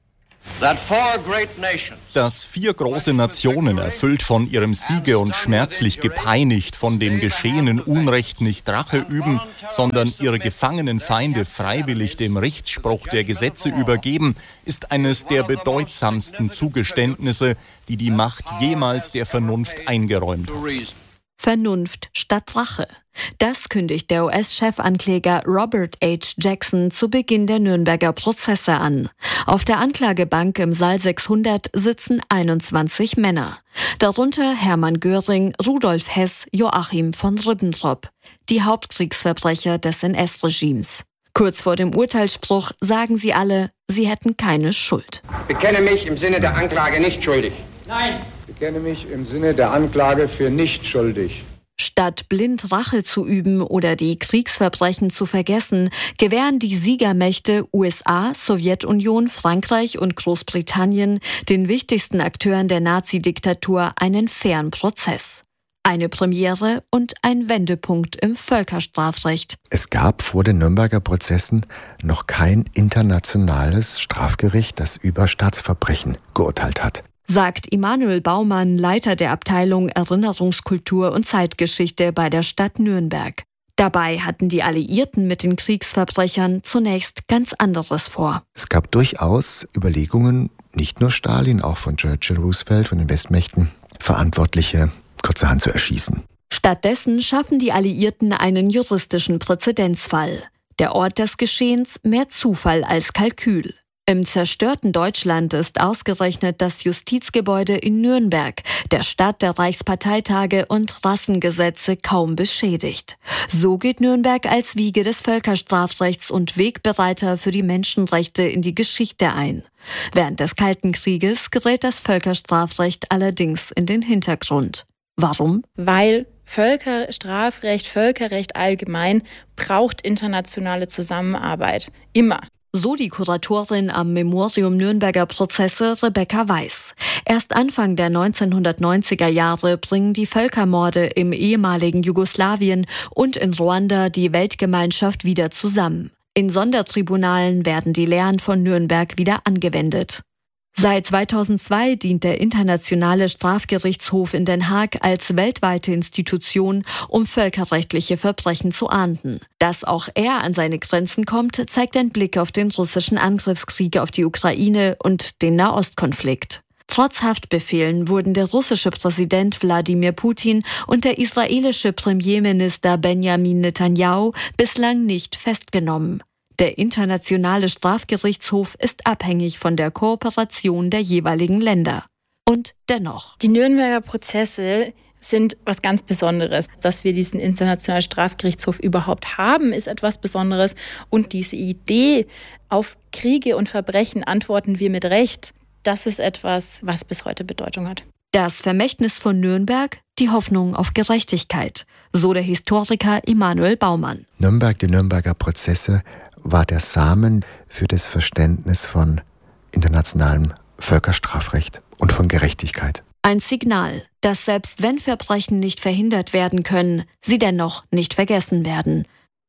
Dass vier große Nationen, erfüllt von ihrem Siege und schmerzlich gepeinigt von dem geschehenen Unrecht, nicht Rache üben, sondern ihre gefangenen Feinde freiwillig dem Richtspruch der Gesetze übergeben, ist eines der bedeutsamsten Zugeständnisse, die die Macht jemals der Vernunft eingeräumt hat. Vernunft statt Rache. Das kündigt der U S-Chefankläger Robert H. Jackson zu Beginn der Nürnberger Prozesse an. Auf der Anklagebank im Saal sechshundert sitzen einundzwanzig Männer. Darunter Hermann Göring, Rudolf Hess, Joachim von Ribbentrop. Die Hauptkriegsverbrecher des N S-Regimes. Kurz vor dem Urteilsspruch sagen sie alle, sie hätten keine Schuld. Ich bekenne mich im Sinne der Anklage nicht schuldig. Nein. Ich bekenne mich im Sinne der Anklage für nicht schuldig. Statt blind Rache zu üben oder die Kriegsverbrechen zu vergessen, gewähren die Siegermächte U S A, Sowjetunion, Frankreich und Großbritannien den wichtigsten Akteuren der Nazi-Diktatur einen fairen Prozess. Eine Premiere und ein Wendepunkt im Völkerstrafrecht. Es gab vor den Nürnberger Prozessen noch kein internationales Strafgericht, das über Staatsverbrechen geurteilt hat, sagt Immanuel Baumann, Leiter der Abteilung Erinnerungskultur und Zeitgeschichte bei der Stadt Nürnberg. Dabei hatten die Alliierten mit den Kriegsverbrechern zunächst ganz anderes vor. Es gab durchaus Überlegungen, nicht nur Stalin, auch von Churchill, Roosevelt, von den Westmächten, Verantwortliche kurzerhand zu erschießen. Stattdessen schaffen die Alliierten einen juristischen Präzedenzfall. Der Ort des Geschehens mehr Zufall als Kalkül. Im zerstörten Deutschland ist ausgerechnet das Justizgebäude in Nürnberg, der Stadt der Reichsparteitage und Rassengesetze, kaum beschädigt. So geht Nürnberg als Wiege des Völkerstrafrechts und Wegbereiter für die Menschenrechte in die Geschichte ein. Während des Kalten Krieges gerät das Völkerstrafrecht allerdings in den Hintergrund. Warum? Weil Völkerstrafrecht, Völkerrecht allgemein braucht internationale Zusammenarbeit. Immer. So die Kuratorin am Memorium Nürnberger Prozesse Rebecca Weiß. Erst Anfang der neunzehnhundertneunziger Jahre bringen die Völkermorde im ehemaligen Jugoslawien und in Ruanda die Weltgemeinschaft wieder zusammen. In Sondertribunalen werden die Lehren von Nürnberg wieder angewendet. Seit zweitausendzwei dient der Internationale Strafgerichtshof in Den Haag als weltweite Institution, um völkerrechtliche Verbrechen zu ahnden. Dass auch er an seine Grenzen kommt, zeigt ein Blick auf den russischen Angriffskrieg auf die Ukraine und den Nahostkonflikt. Trotz Haftbefehlen wurden der russische Präsident Wladimir Putin und der israelische Premierminister Benjamin Netanyahu bislang nicht festgenommen. Der Internationale Strafgerichtshof ist abhängig von der Kooperation der jeweiligen Länder. Und dennoch. Die Nürnberger Prozesse sind was ganz Besonderes. Dass wir diesen Internationalen Strafgerichtshof überhaupt haben, ist etwas Besonderes. Und diese Idee, auf Kriege und Verbrechen antworten wir mit Recht, das ist etwas, was bis heute Bedeutung hat. Das Vermächtnis von Nürnberg, die Hoffnung auf Gerechtigkeit. So der Historiker Immanuel Baumann. Nürnberg, die Nürnberger Prozesse, war der Samen für das Verständnis von internationalem Völkerstrafrecht und von Gerechtigkeit. Ein Signal, dass selbst wenn Verbrechen nicht verhindert werden können, sie dennoch nicht vergessen werden.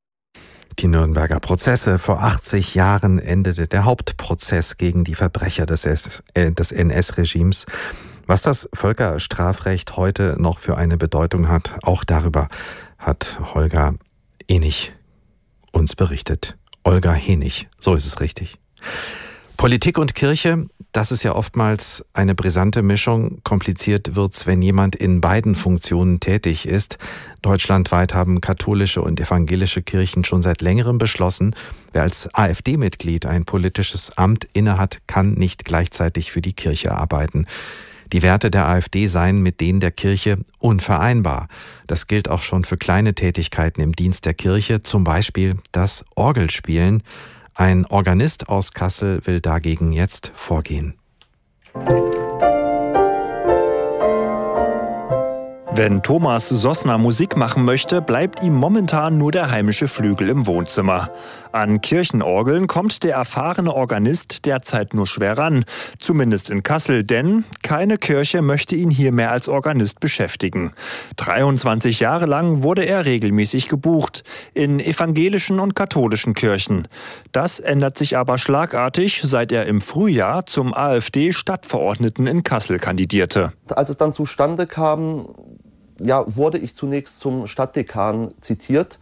Die Nürnberger Prozesse. Vor achtzig Jahren endete der Hauptprozess gegen die Verbrecher des, äh, des N S-Regimes. Was das Völkerstrafrecht heute noch für eine Bedeutung hat, auch darüber hat Holger Henig uns berichtet. Olga Henig, so ist es richtig. Politik und Kirche, das ist ja oftmals eine brisante Mischung. Kompliziert wird's, wenn jemand in beiden Funktionen tätig ist. Deutschlandweit haben katholische und evangelische Kirchen schon seit längerem beschlossen, wer als AfD-Mitglied ein politisches Amt innehat, kann nicht gleichzeitig für die Kirche arbeiten. Die Werte der AfD seien mit denen der Kirche unvereinbar. Das gilt auch schon für kleine Tätigkeiten im Dienst der Kirche, zum Beispiel das Orgelspielen. Ein Organist aus Kassel will dagegen jetzt vorgehen. Wenn Thomas Sossner Musik machen möchte, bleibt ihm momentan nur der heimische Flügel im Wohnzimmer. An Kirchenorgeln kommt der erfahrene Organist derzeit nur schwer ran, zumindest in Kassel, denn keine Kirche möchte ihn hier mehr als Organist beschäftigen. dreiundzwanzig Jahre lang wurde er regelmäßig gebucht, in evangelischen und katholischen Kirchen. Das ändert sich aber schlagartig, seit er im Frühjahr zum AfD-Stadtverordneten in Kassel kandidierte. Als es dann zustande kam, ja, wurde ich zunächst zum Stadtdekan zitiert,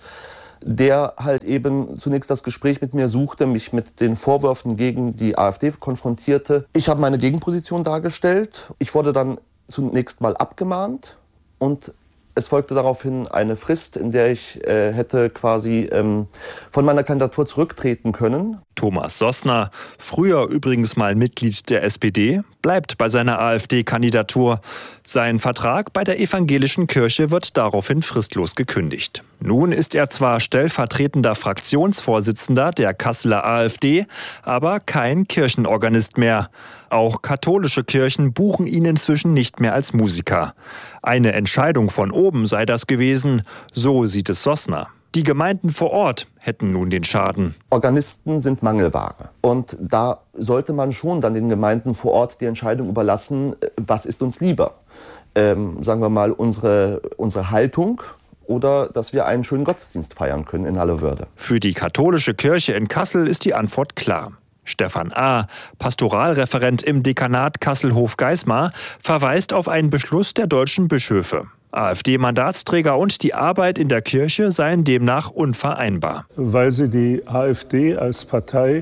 der halt eben zunächst das Gespräch mit mir suchte, mich mit den Vorwürfen gegen die AfD konfrontierte. Ich habe meine Gegenposition dargestellt. Ich wurde dann zunächst mal abgemahnt und es folgte daraufhin eine Frist, in der ich äh, hätte quasi ähm, von meiner Kandidatur zurücktreten können. Thomas Sossner, früher übrigens mal Mitglied der S P D, bleibt bei seiner AfD-Kandidatur. Sein Vertrag bei der evangelischen Kirche wird daraufhin fristlos gekündigt. Nun ist er zwar stellvertretender Fraktionsvorsitzender der Kasseler AfD, aber kein Kirchenorganist mehr. Auch katholische Kirchen buchen ihn inzwischen nicht mehr als Musiker. Eine Entscheidung von oben sei das gewesen, so sieht es Sossner. Die Gemeinden vor Ort hätten nun den Schaden. Organisten sind Mangelware. Und da sollte man schon dann den Gemeinden vor Ort die Entscheidung überlassen, was ist uns lieber. Ähm, sagen wir mal, unsere, unsere Haltung oder dass wir einen schönen Gottesdienst feiern können in aller Würde. Für die katholische Kirche in Kassel ist die Antwort klar. Stefan A., Pastoralreferent im Dekanat Kassel-Hof-Geismar, verweist auf einen Beschluss der deutschen Bischöfe. AfD-Mandatsträger und die Arbeit in der Kirche seien demnach unvereinbar. Weil sie die AfD als Partei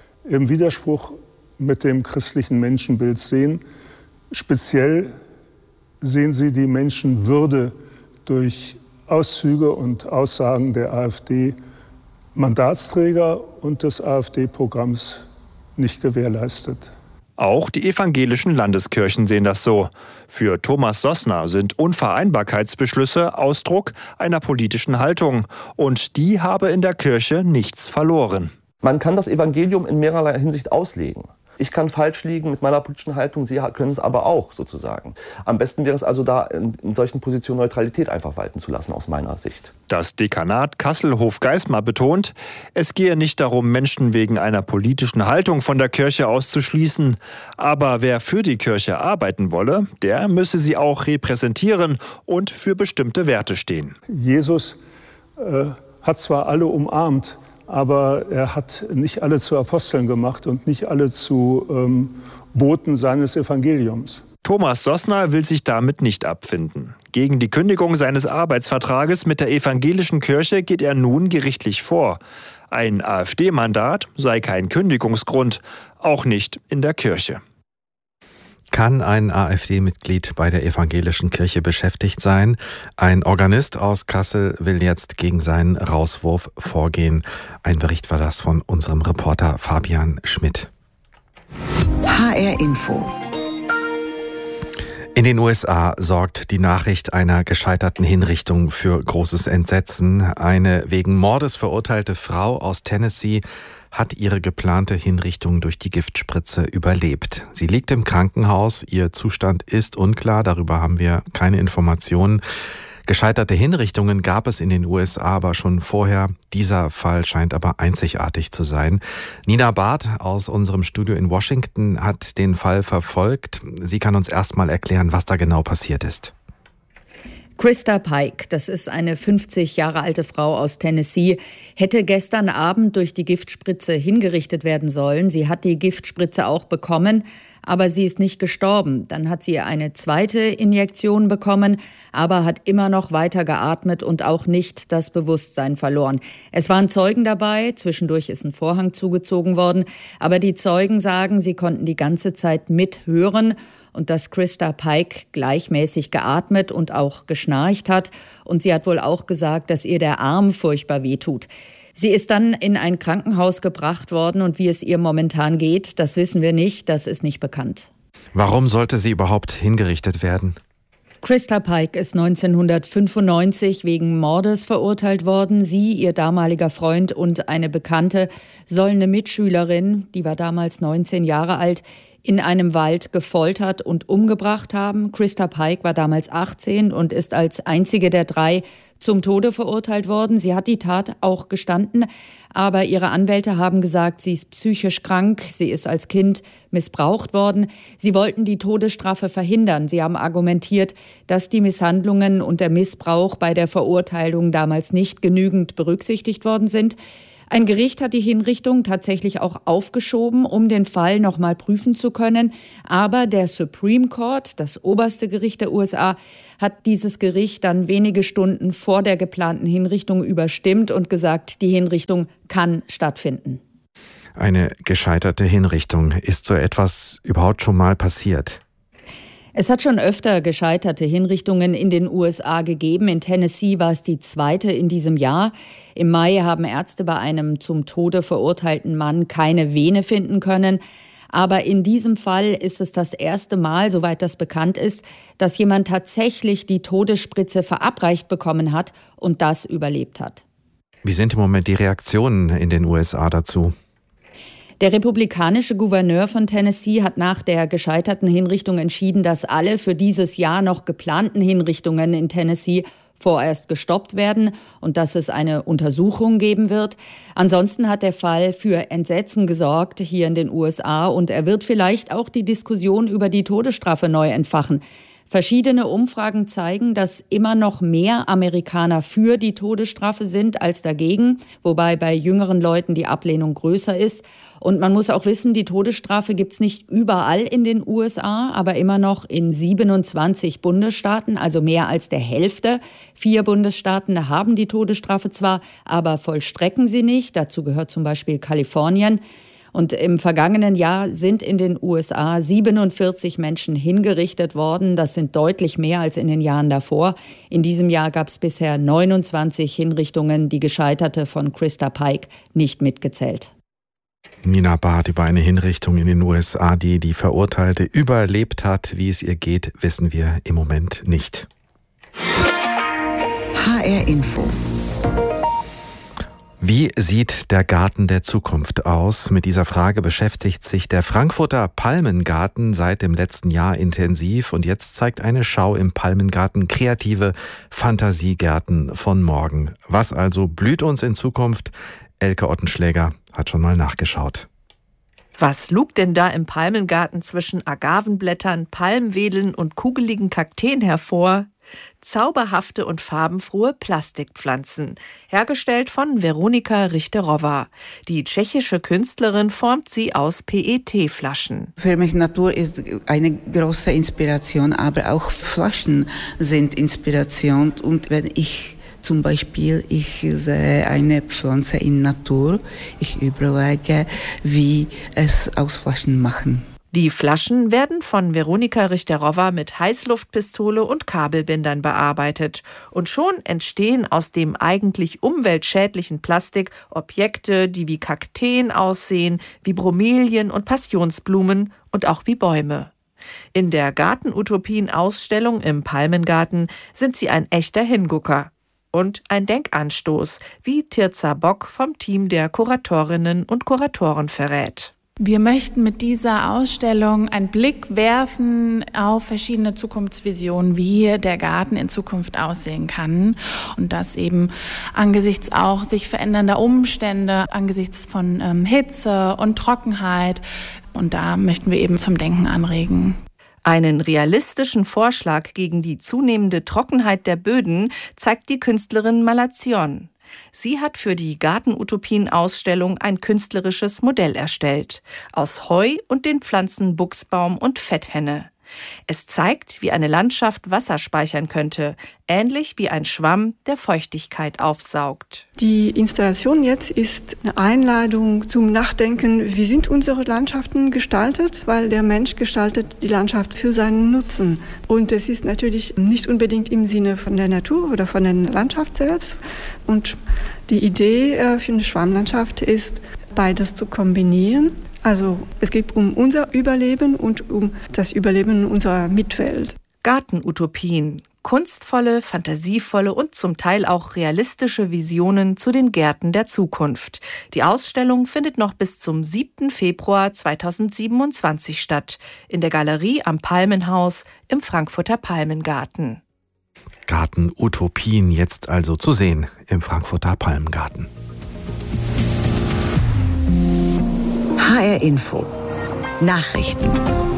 im Widerspruch mit dem christlichen Menschenbild sehen. Speziell sehen sie die Menschenwürde durch Auszüge und Aussagen der AfD-Mandatsträger und des AfD-Programms nicht gewährleistet. Auch die evangelischen Landeskirchen sehen das so. Für Thomas Sossner sind Unvereinbarkeitsbeschlüsse Ausdruck einer politischen Haltung. Und die habe in der Kirche nichts verloren. Man kann das Evangelium in mehrerlei Hinsicht auslegen. Ich kann falsch liegen mit meiner politischen Haltung, Sie können es aber auch sozusagen. Am besten wäre es also da, in, in solchen Positionen Neutralität einfach walten zu lassen, aus meiner Sicht. Das Dekanat Kassel-Hof-Geismar betont, es gehe nicht darum, Menschen wegen einer politischen Haltung von der Kirche auszuschließen. Aber wer für die Kirche arbeiten wolle, der müsse sie auch repräsentieren und für bestimmte Werte stehen. Jesus äh, hat zwar alle umarmt, aber er hat nicht alle zu Aposteln gemacht und nicht alle zu ähm, Boten seines Evangeliums. Thomas Sossner will sich damit nicht abfinden. Gegen die Kündigung seines Arbeitsvertrages mit der evangelischen Kirche geht er nun gerichtlich vor. Ein AfD-Mandat sei kein Kündigungsgrund, auch nicht in der Kirche. Kann ein AfD-Mitglied bei der evangelischen Kirche beschäftigt sein? Ein Organist aus Kassel will jetzt gegen seinen Rauswurf vorgehen. Ein Bericht war das von unserem Reporter Fabian Schmidt. H R Info. In den U S A sorgt die Nachricht einer gescheiterten Hinrichtung für großes Entsetzen. Eine wegen Mordes verurteilte Frau aus Tennessee hat ihre geplante Hinrichtung durch die Giftspritze überlebt. Sie liegt im Krankenhaus, ihr Zustand ist unklar, darüber haben wir keine Informationen. Gescheiterte Hinrichtungen gab es in den U S A aber schon vorher. Dieser Fall scheint aber einzigartig zu sein. Nina Barth aus unserem Studio in Washington hat den Fall verfolgt. Sie kann uns erst mal erklären, was da genau passiert ist. Krista Pike, das ist eine fünfzig Jahre alte Frau aus Tennessee, hätte gestern Abend durch die Giftspritze hingerichtet werden sollen. Sie hat die Giftspritze auch bekommen, aber sie ist nicht gestorben. Dann hat sie eine zweite Injektion bekommen, aber hat immer noch weiter geatmet und auch nicht das Bewusstsein verloren. Es waren Zeugen dabei, zwischendurch ist ein Vorhang zugezogen worden, aber die Zeugen sagen, sie konnten die ganze Zeit mithören und dass Krista Pike gleichmäßig geatmet und auch geschnarcht hat. Und sie hat wohl auch gesagt, dass ihr der Arm furchtbar wehtut. Sie ist dann in ein Krankenhaus gebracht worden und wie es ihr momentan geht, das wissen wir nicht, das ist nicht bekannt. Warum sollte sie überhaupt hingerichtet werden? Krista Pike ist neunzehnhundertfünfundneunzig wegen Mordes verurteilt worden. Sie, ihr damaliger Freund und eine Bekannte sollen eine Mitschülerin, die war damals neunzehn Jahre alt, in einem Wald gefoltert und umgebracht haben. Krista Pike war damals achtzehn und ist als einzige der drei zum Tode verurteilt worden. Sie hat die Tat auch gestanden, aber ihre Anwälte haben gesagt, sie ist psychisch krank, sie ist als Kind missbraucht worden. Sie wollten die Todesstrafe verhindern. Sie haben argumentiert, dass die Misshandlungen und der Missbrauch bei der Verurteilung damals nicht genügend berücksichtigt worden sind. Ein Gericht hat die Hinrichtung tatsächlich auch aufgeschoben, um den Fall noch mal prüfen zu können. Aber der Supreme Court, das oberste Gericht der U S A, hat dieses Gericht dann wenige Stunden vor der geplanten Hinrichtung überstimmt und gesagt, die Hinrichtung kann stattfinden. Eine gescheiterte Hinrichtung. Ist so etwas überhaupt schon mal passiert? Es hat schon öfter gescheiterte Hinrichtungen in den U S A gegeben. In Tennessee war es die zweite in diesem Jahr. Im Mai haben Ärzte bei einem zum Tode verurteilten Mann keine Vene finden können. Aber in diesem Fall ist es das erste Mal, soweit das bekannt ist, dass jemand tatsächlich die Todesspritze verabreicht bekommen hat und das überlebt hat. Wie sind im Moment die Reaktionen in den U S A dazu? Der republikanische Gouverneur von Tennessee hat nach der gescheiterten Hinrichtung entschieden, dass alle für dieses Jahr noch geplanten Hinrichtungen in Tennessee vorerst gestoppt werden und dass es eine Untersuchung geben wird. Ansonsten hat der Fall für Entsetzen gesorgt hier in den U S A und er wird vielleicht auch die Diskussion über die Todesstrafe neu entfachen. Verschiedene Umfragen zeigen, dass immer noch mehr Amerikaner für die Todesstrafe sind als dagegen, wobei bei jüngeren Leuten die Ablehnung größer ist. Und man muss auch wissen, die Todesstrafe gibt es nicht überall in den U S A, aber immer noch in siebenundzwanzig Bundesstaaten, also mehr als der Hälfte. Vier Bundesstaaten haben die Todesstrafe zwar, aber vollstrecken sie nicht. Dazu gehört zum Beispiel Kalifornien. Und im vergangenen Jahr sind in den U S A siebenundvierzig Menschen hingerichtet worden. Das sind deutlich mehr als in den Jahren davor. In diesem Jahr gab es bisher neunundzwanzig Hinrichtungen, die Gescheiterte von Krista Pike nicht mitgezählt. Nina Barth über eine Hinrichtung in den U S A, die die Verurteilte überlebt hat. Wie es ihr geht, wissen wir im Moment nicht. H R Info. Wie sieht der Garten der Zukunft aus? Mit dieser Frage beschäftigt sich der Frankfurter Palmengarten seit dem letzten Jahr intensiv und jetzt zeigt eine Schau im Palmengarten kreative Fantasiegärten von morgen. Was also blüht uns in Zukunft? Elke Ottenschläger hat schon mal nachgeschaut. Was lugt denn da im Palmengarten zwischen Agavenblättern, Palmwedeln und kugeligen Kakteen hervor? Zauberhafte und farbenfrohe Plastikpflanzen, hergestellt von Weronika Richterowa. Die tschechische Künstlerin formt sie aus P E T-Flaschen. Für mich Natur ist eine große Inspiration, aber auch Flaschen sind Inspiration. Und wenn ich zum Beispiel, ich sehe eine Pflanze in Natur, ich überlege, wie es aus Flaschen machen. Die Flaschen werden von Weronika Richterowa mit Heißluftpistole und Kabelbindern bearbeitet. Und schon entstehen aus dem eigentlich umweltschädlichen Plastik Objekte, die wie Kakteen aussehen, wie Bromelien und Passionsblumen und auch wie Bäume. In der Gartenutopien-Ausstellung im Palmengarten sind sie ein echter Hingucker. Und ein Denkanstoß, wie Tirza Bock vom Team der Kuratorinnen und Kuratoren verrät. Wir möchten mit dieser Ausstellung einen Blick werfen auf verschiedene Zukunftsvisionen, wie der Garten in Zukunft aussehen kann. Und das eben angesichts auch sich verändernder Umstände, angesichts von ähm, Hitze und Trockenheit. Und da möchten wir eben zum Denken anregen. Einen realistischen Vorschlag gegen die zunehmende Trockenheit der Böden zeigt die Künstlerin Malazion. Sie hat für die Gartenutopien-Ausstellung ein künstlerisches Modell erstellt, aus Heu und den Pflanzen Buchsbaum und Fetthenne. Es zeigt, wie eine Landschaft Wasser speichern könnte, ähnlich wie ein Schwamm, der Feuchtigkeit aufsaugt. Die Installation jetzt ist eine Einladung zum Nachdenken, wie sind unsere Landschaften gestaltet, weil der Mensch gestaltet die Landschaft für seinen Nutzen. Und es ist natürlich nicht unbedingt im Sinne von der Natur oder von der Landschaft selbst. Und die Idee für eine Schwammlandschaft ist, beides zu kombinieren. Also es geht um unser Überleben und um das Überleben unserer Mitwelt. Gartenutopien, kunstvolle, fantasievolle und zum Teil auch realistische Visionen zu den Gärten der Zukunft. Die Ausstellung findet noch bis zum siebten Februar zweitausendsiebenundzwanzig statt, in der Galerie am Palmenhaus im Frankfurter Palmengarten. Gartenutopien jetzt also zu sehen im Frankfurter Palmengarten. H R Info. Nachrichten.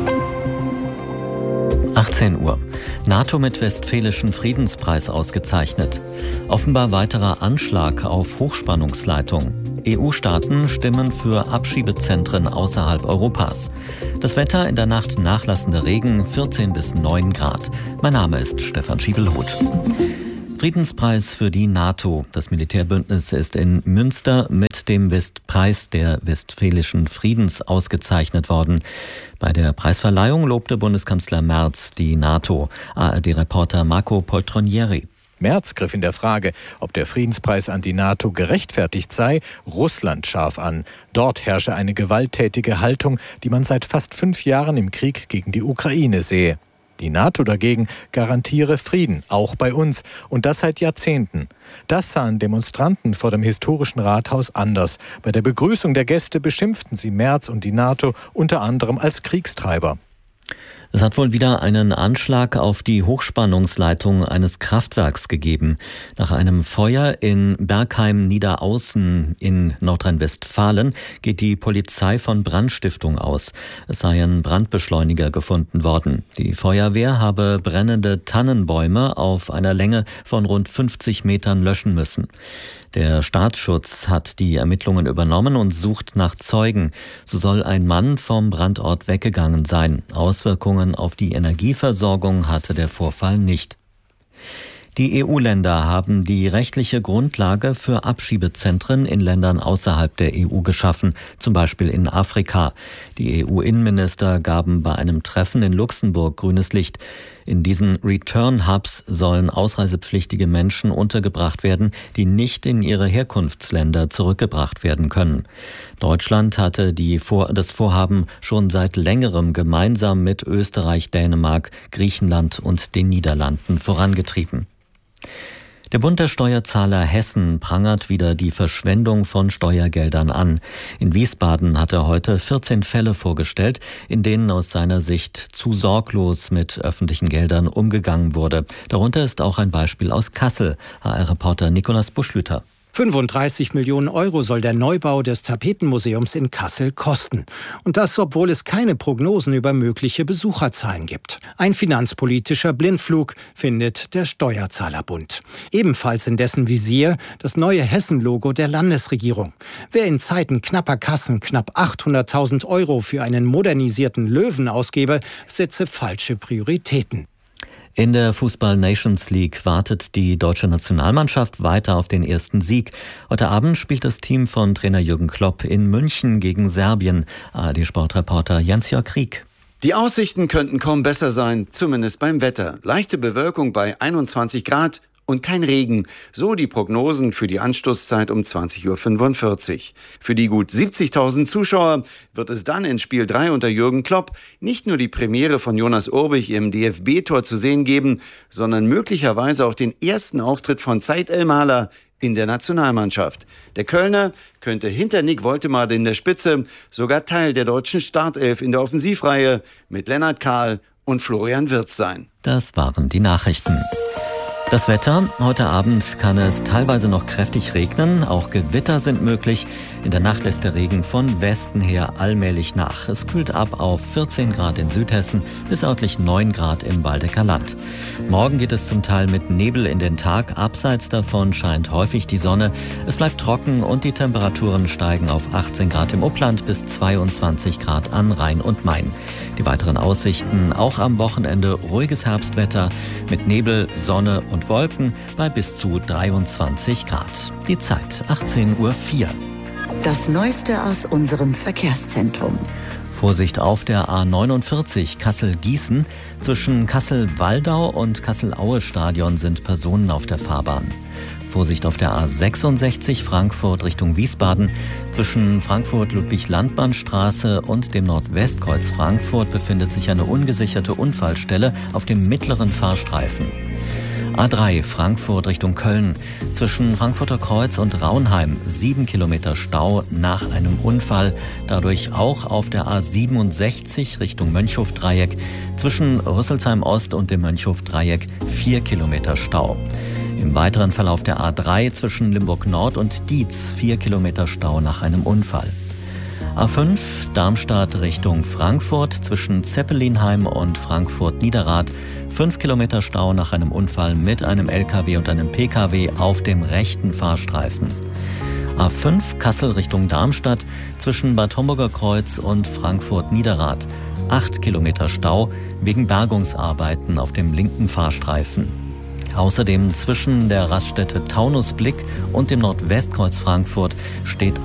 achtzehn Uhr. NATO mit Westfälischen Friedenspreis ausgezeichnet. Offenbar weiterer Anschlag auf Hochspannungsleitung. E U-Staaten stimmen für Abschiebezentren außerhalb Europas. Das Wetter in der Nacht nachlassender Regen, vierzehn bis neun Grad. Mein Name ist Stefan Schiebelhuth. Friedenspreis für die NATO. Das Militärbündnis ist in Münster mit dem Preis der Westfälischen Friedens ausgezeichnet worden. Bei der Preisverleihung lobte Bundeskanzler Merz die NATO. A R D-Reporter Marco Poltronieri. Merz griff in der Frage, ob der Friedenspreis an die NATO gerechtfertigt sei, Russland scharf an. Dort herrsche eine gewalttätige Haltung, die man seit fast fünf Jahren im Krieg gegen die Ukraine sehe. Die NATO dagegen garantiere Frieden, auch bei uns, und das seit Jahrzehnten. Das sahen Demonstranten vor dem historischen Rathaus anders. Bei der Begrüßung der Gäste beschimpften sie Merz und die NATO unter anderem als Kriegstreiber. Es hat wohl wieder einen Anschlag auf die Hochspannungsleitung eines Kraftwerks gegeben. Nach einem Feuer in Bergheim-Niederaußen in Nordrhein-Westfalen geht die Polizei von Brandstiftung aus. Es seien Brandbeschleuniger gefunden worden. Die Feuerwehr habe brennende Tannenbäume auf einer Länge von rund fünfzig Metern löschen müssen. Der Staatsschutz hat die Ermittlungen übernommen und sucht nach Zeugen. So soll ein Mann vom Brandort weggegangen sein. Auswirkungen auf die Energieversorgung hatte der Vorfall nicht. Die E U-Länder haben die rechtliche Grundlage für Abschiebezentren in Ländern außerhalb der E U geschaffen, zum Beispiel in Afrika. Die E U-Innenminister gaben bei einem Treffen in Luxemburg grünes Licht. In diesen Return-Hubs sollen ausreisepflichtige Menschen untergebracht werden, die nicht in ihre Herkunftsländer zurückgebracht werden können. Deutschland hatte die Vor- das Vorhaben schon seit längerem gemeinsam mit Österreich, Dänemark, Griechenland und den Niederlanden vorangetrieben. Der Bund der Steuerzahler Hessen prangert wieder die Verschwendung von Steuergeldern an. In Wiesbaden hat er heute vierzehn Fälle vorgestellt, in denen aus seiner Sicht zu sorglos mit öffentlichen Geldern umgegangen wurde. Darunter ist auch ein Beispiel aus Kassel. H R-Reporter Nikolaus Buschlüter. fünfunddreißig Millionen Euro soll der Neubau des Tapetenmuseums in Kassel kosten. Und das, obwohl es keine Prognosen über mögliche Besucherzahlen gibt. Ein finanzpolitischer Blindflug, findet der Steuerzahlerbund. Ebenfalls in dessen Visier das neue Hessen-Logo der Landesregierung. Wer in Zeiten knapper Kassen knapp achthunderttausend Euro für einen modernisierten Löwen ausgebe, setze falsche Prioritäten. In der Fußball-Nations League wartet die deutsche Nationalmannschaft weiter auf den ersten Sieg. Heute Abend spielt das Team von Trainer Jürgen Klopp in München gegen Serbien. A R D-Sportreporter Jens-Jörg Krieg. Die Aussichten könnten kaum besser sein, zumindest beim Wetter. Leichte Bewölkung bei einundzwanzig Grad und kein Regen. So die Prognosen für die Anstoßzeit um zwanzig Uhr fünfundvierzig. Für die gut siebzigtausend Zuschauer wird es dann in Spiel drei unter Jürgen Klopp nicht nur die Premiere von Jonas Urbich im D F B-Tor zu sehen geben, sondern möglicherweise auch den ersten Auftritt von Said El-Mahler in der Nationalmannschaft. Der Kölner könnte hinter Nick Woltemade in der Spitze sogar Teil der deutschen Startelf in der Offensivreihe mit Lennart Kahl und Florian Wirtz sein. Das waren die Nachrichten. Das Wetter. Heute Abend kann es teilweise noch kräftig regnen. Auch Gewitter sind möglich. In der Nacht lässt der Regen von Westen her allmählich nach. Es kühlt ab auf vierzehn Grad in Südhessen bis örtlich neun Grad im Waldecker Land. Morgen geht es zum Teil mit Nebel in den Tag. Abseits davon scheint häufig die Sonne. Es bleibt trocken und die Temperaturen steigen auf achtzehn Grad im Upland bis zweiundzwanzig Grad an Rhein und Main. Die weiteren Aussichten auch am Wochenende ruhiges Herbstwetter mit Nebel, Sonne und Wolken bei bis zu dreiundzwanzig Grad. Die Zeit achtzehn Uhr vier. Das Neueste aus unserem Verkehrszentrum. Vorsicht auf der A neunundvierzig Kassel-Gießen. Zwischen Kassel-Waldau und Kassel-Aue-Stadion sind Personen auf der Fahrbahn. Vorsicht auf der A sechsundsechzig Frankfurt Richtung Wiesbaden. Zwischen Frankfurt-Ludwig-Landmann-Straße und dem Nordwestkreuz Frankfurt befindet sich eine ungesicherte Unfallstelle auf dem mittleren Fahrstreifen. A drei Frankfurt Richtung Köln. Zwischen Frankfurter Kreuz und Raunheim sieben Kilometer Stau nach einem Unfall. Dadurch auch auf der A siebenundsechzig Richtung Mönchhof-Dreieck. Zwischen Rüsselsheim Ost und dem Mönchhof-Dreieck vier Kilometer Stau. Im weiteren Verlauf der A drei zwischen Limburg Nord und Dietz vier Kilometer Stau nach einem Unfall. A fünf Darmstadt Richtung Frankfurt zwischen Zeppelinheim und Frankfurt-Niederrad fünf Kilometer Stau nach einem Unfall mit einem L K W und einem P K W auf dem rechten Fahrstreifen. A fünf Kassel Richtung Darmstadt zwischen Bad Homburger Kreuz und Frankfurt-Niederrad acht Kilometer Stau wegen Bergungsarbeiten auf dem linken Fahrstreifen. Außerdem zwischen der Raststätte Taunusblick und dem Nordwestkreuz Frankfurt steht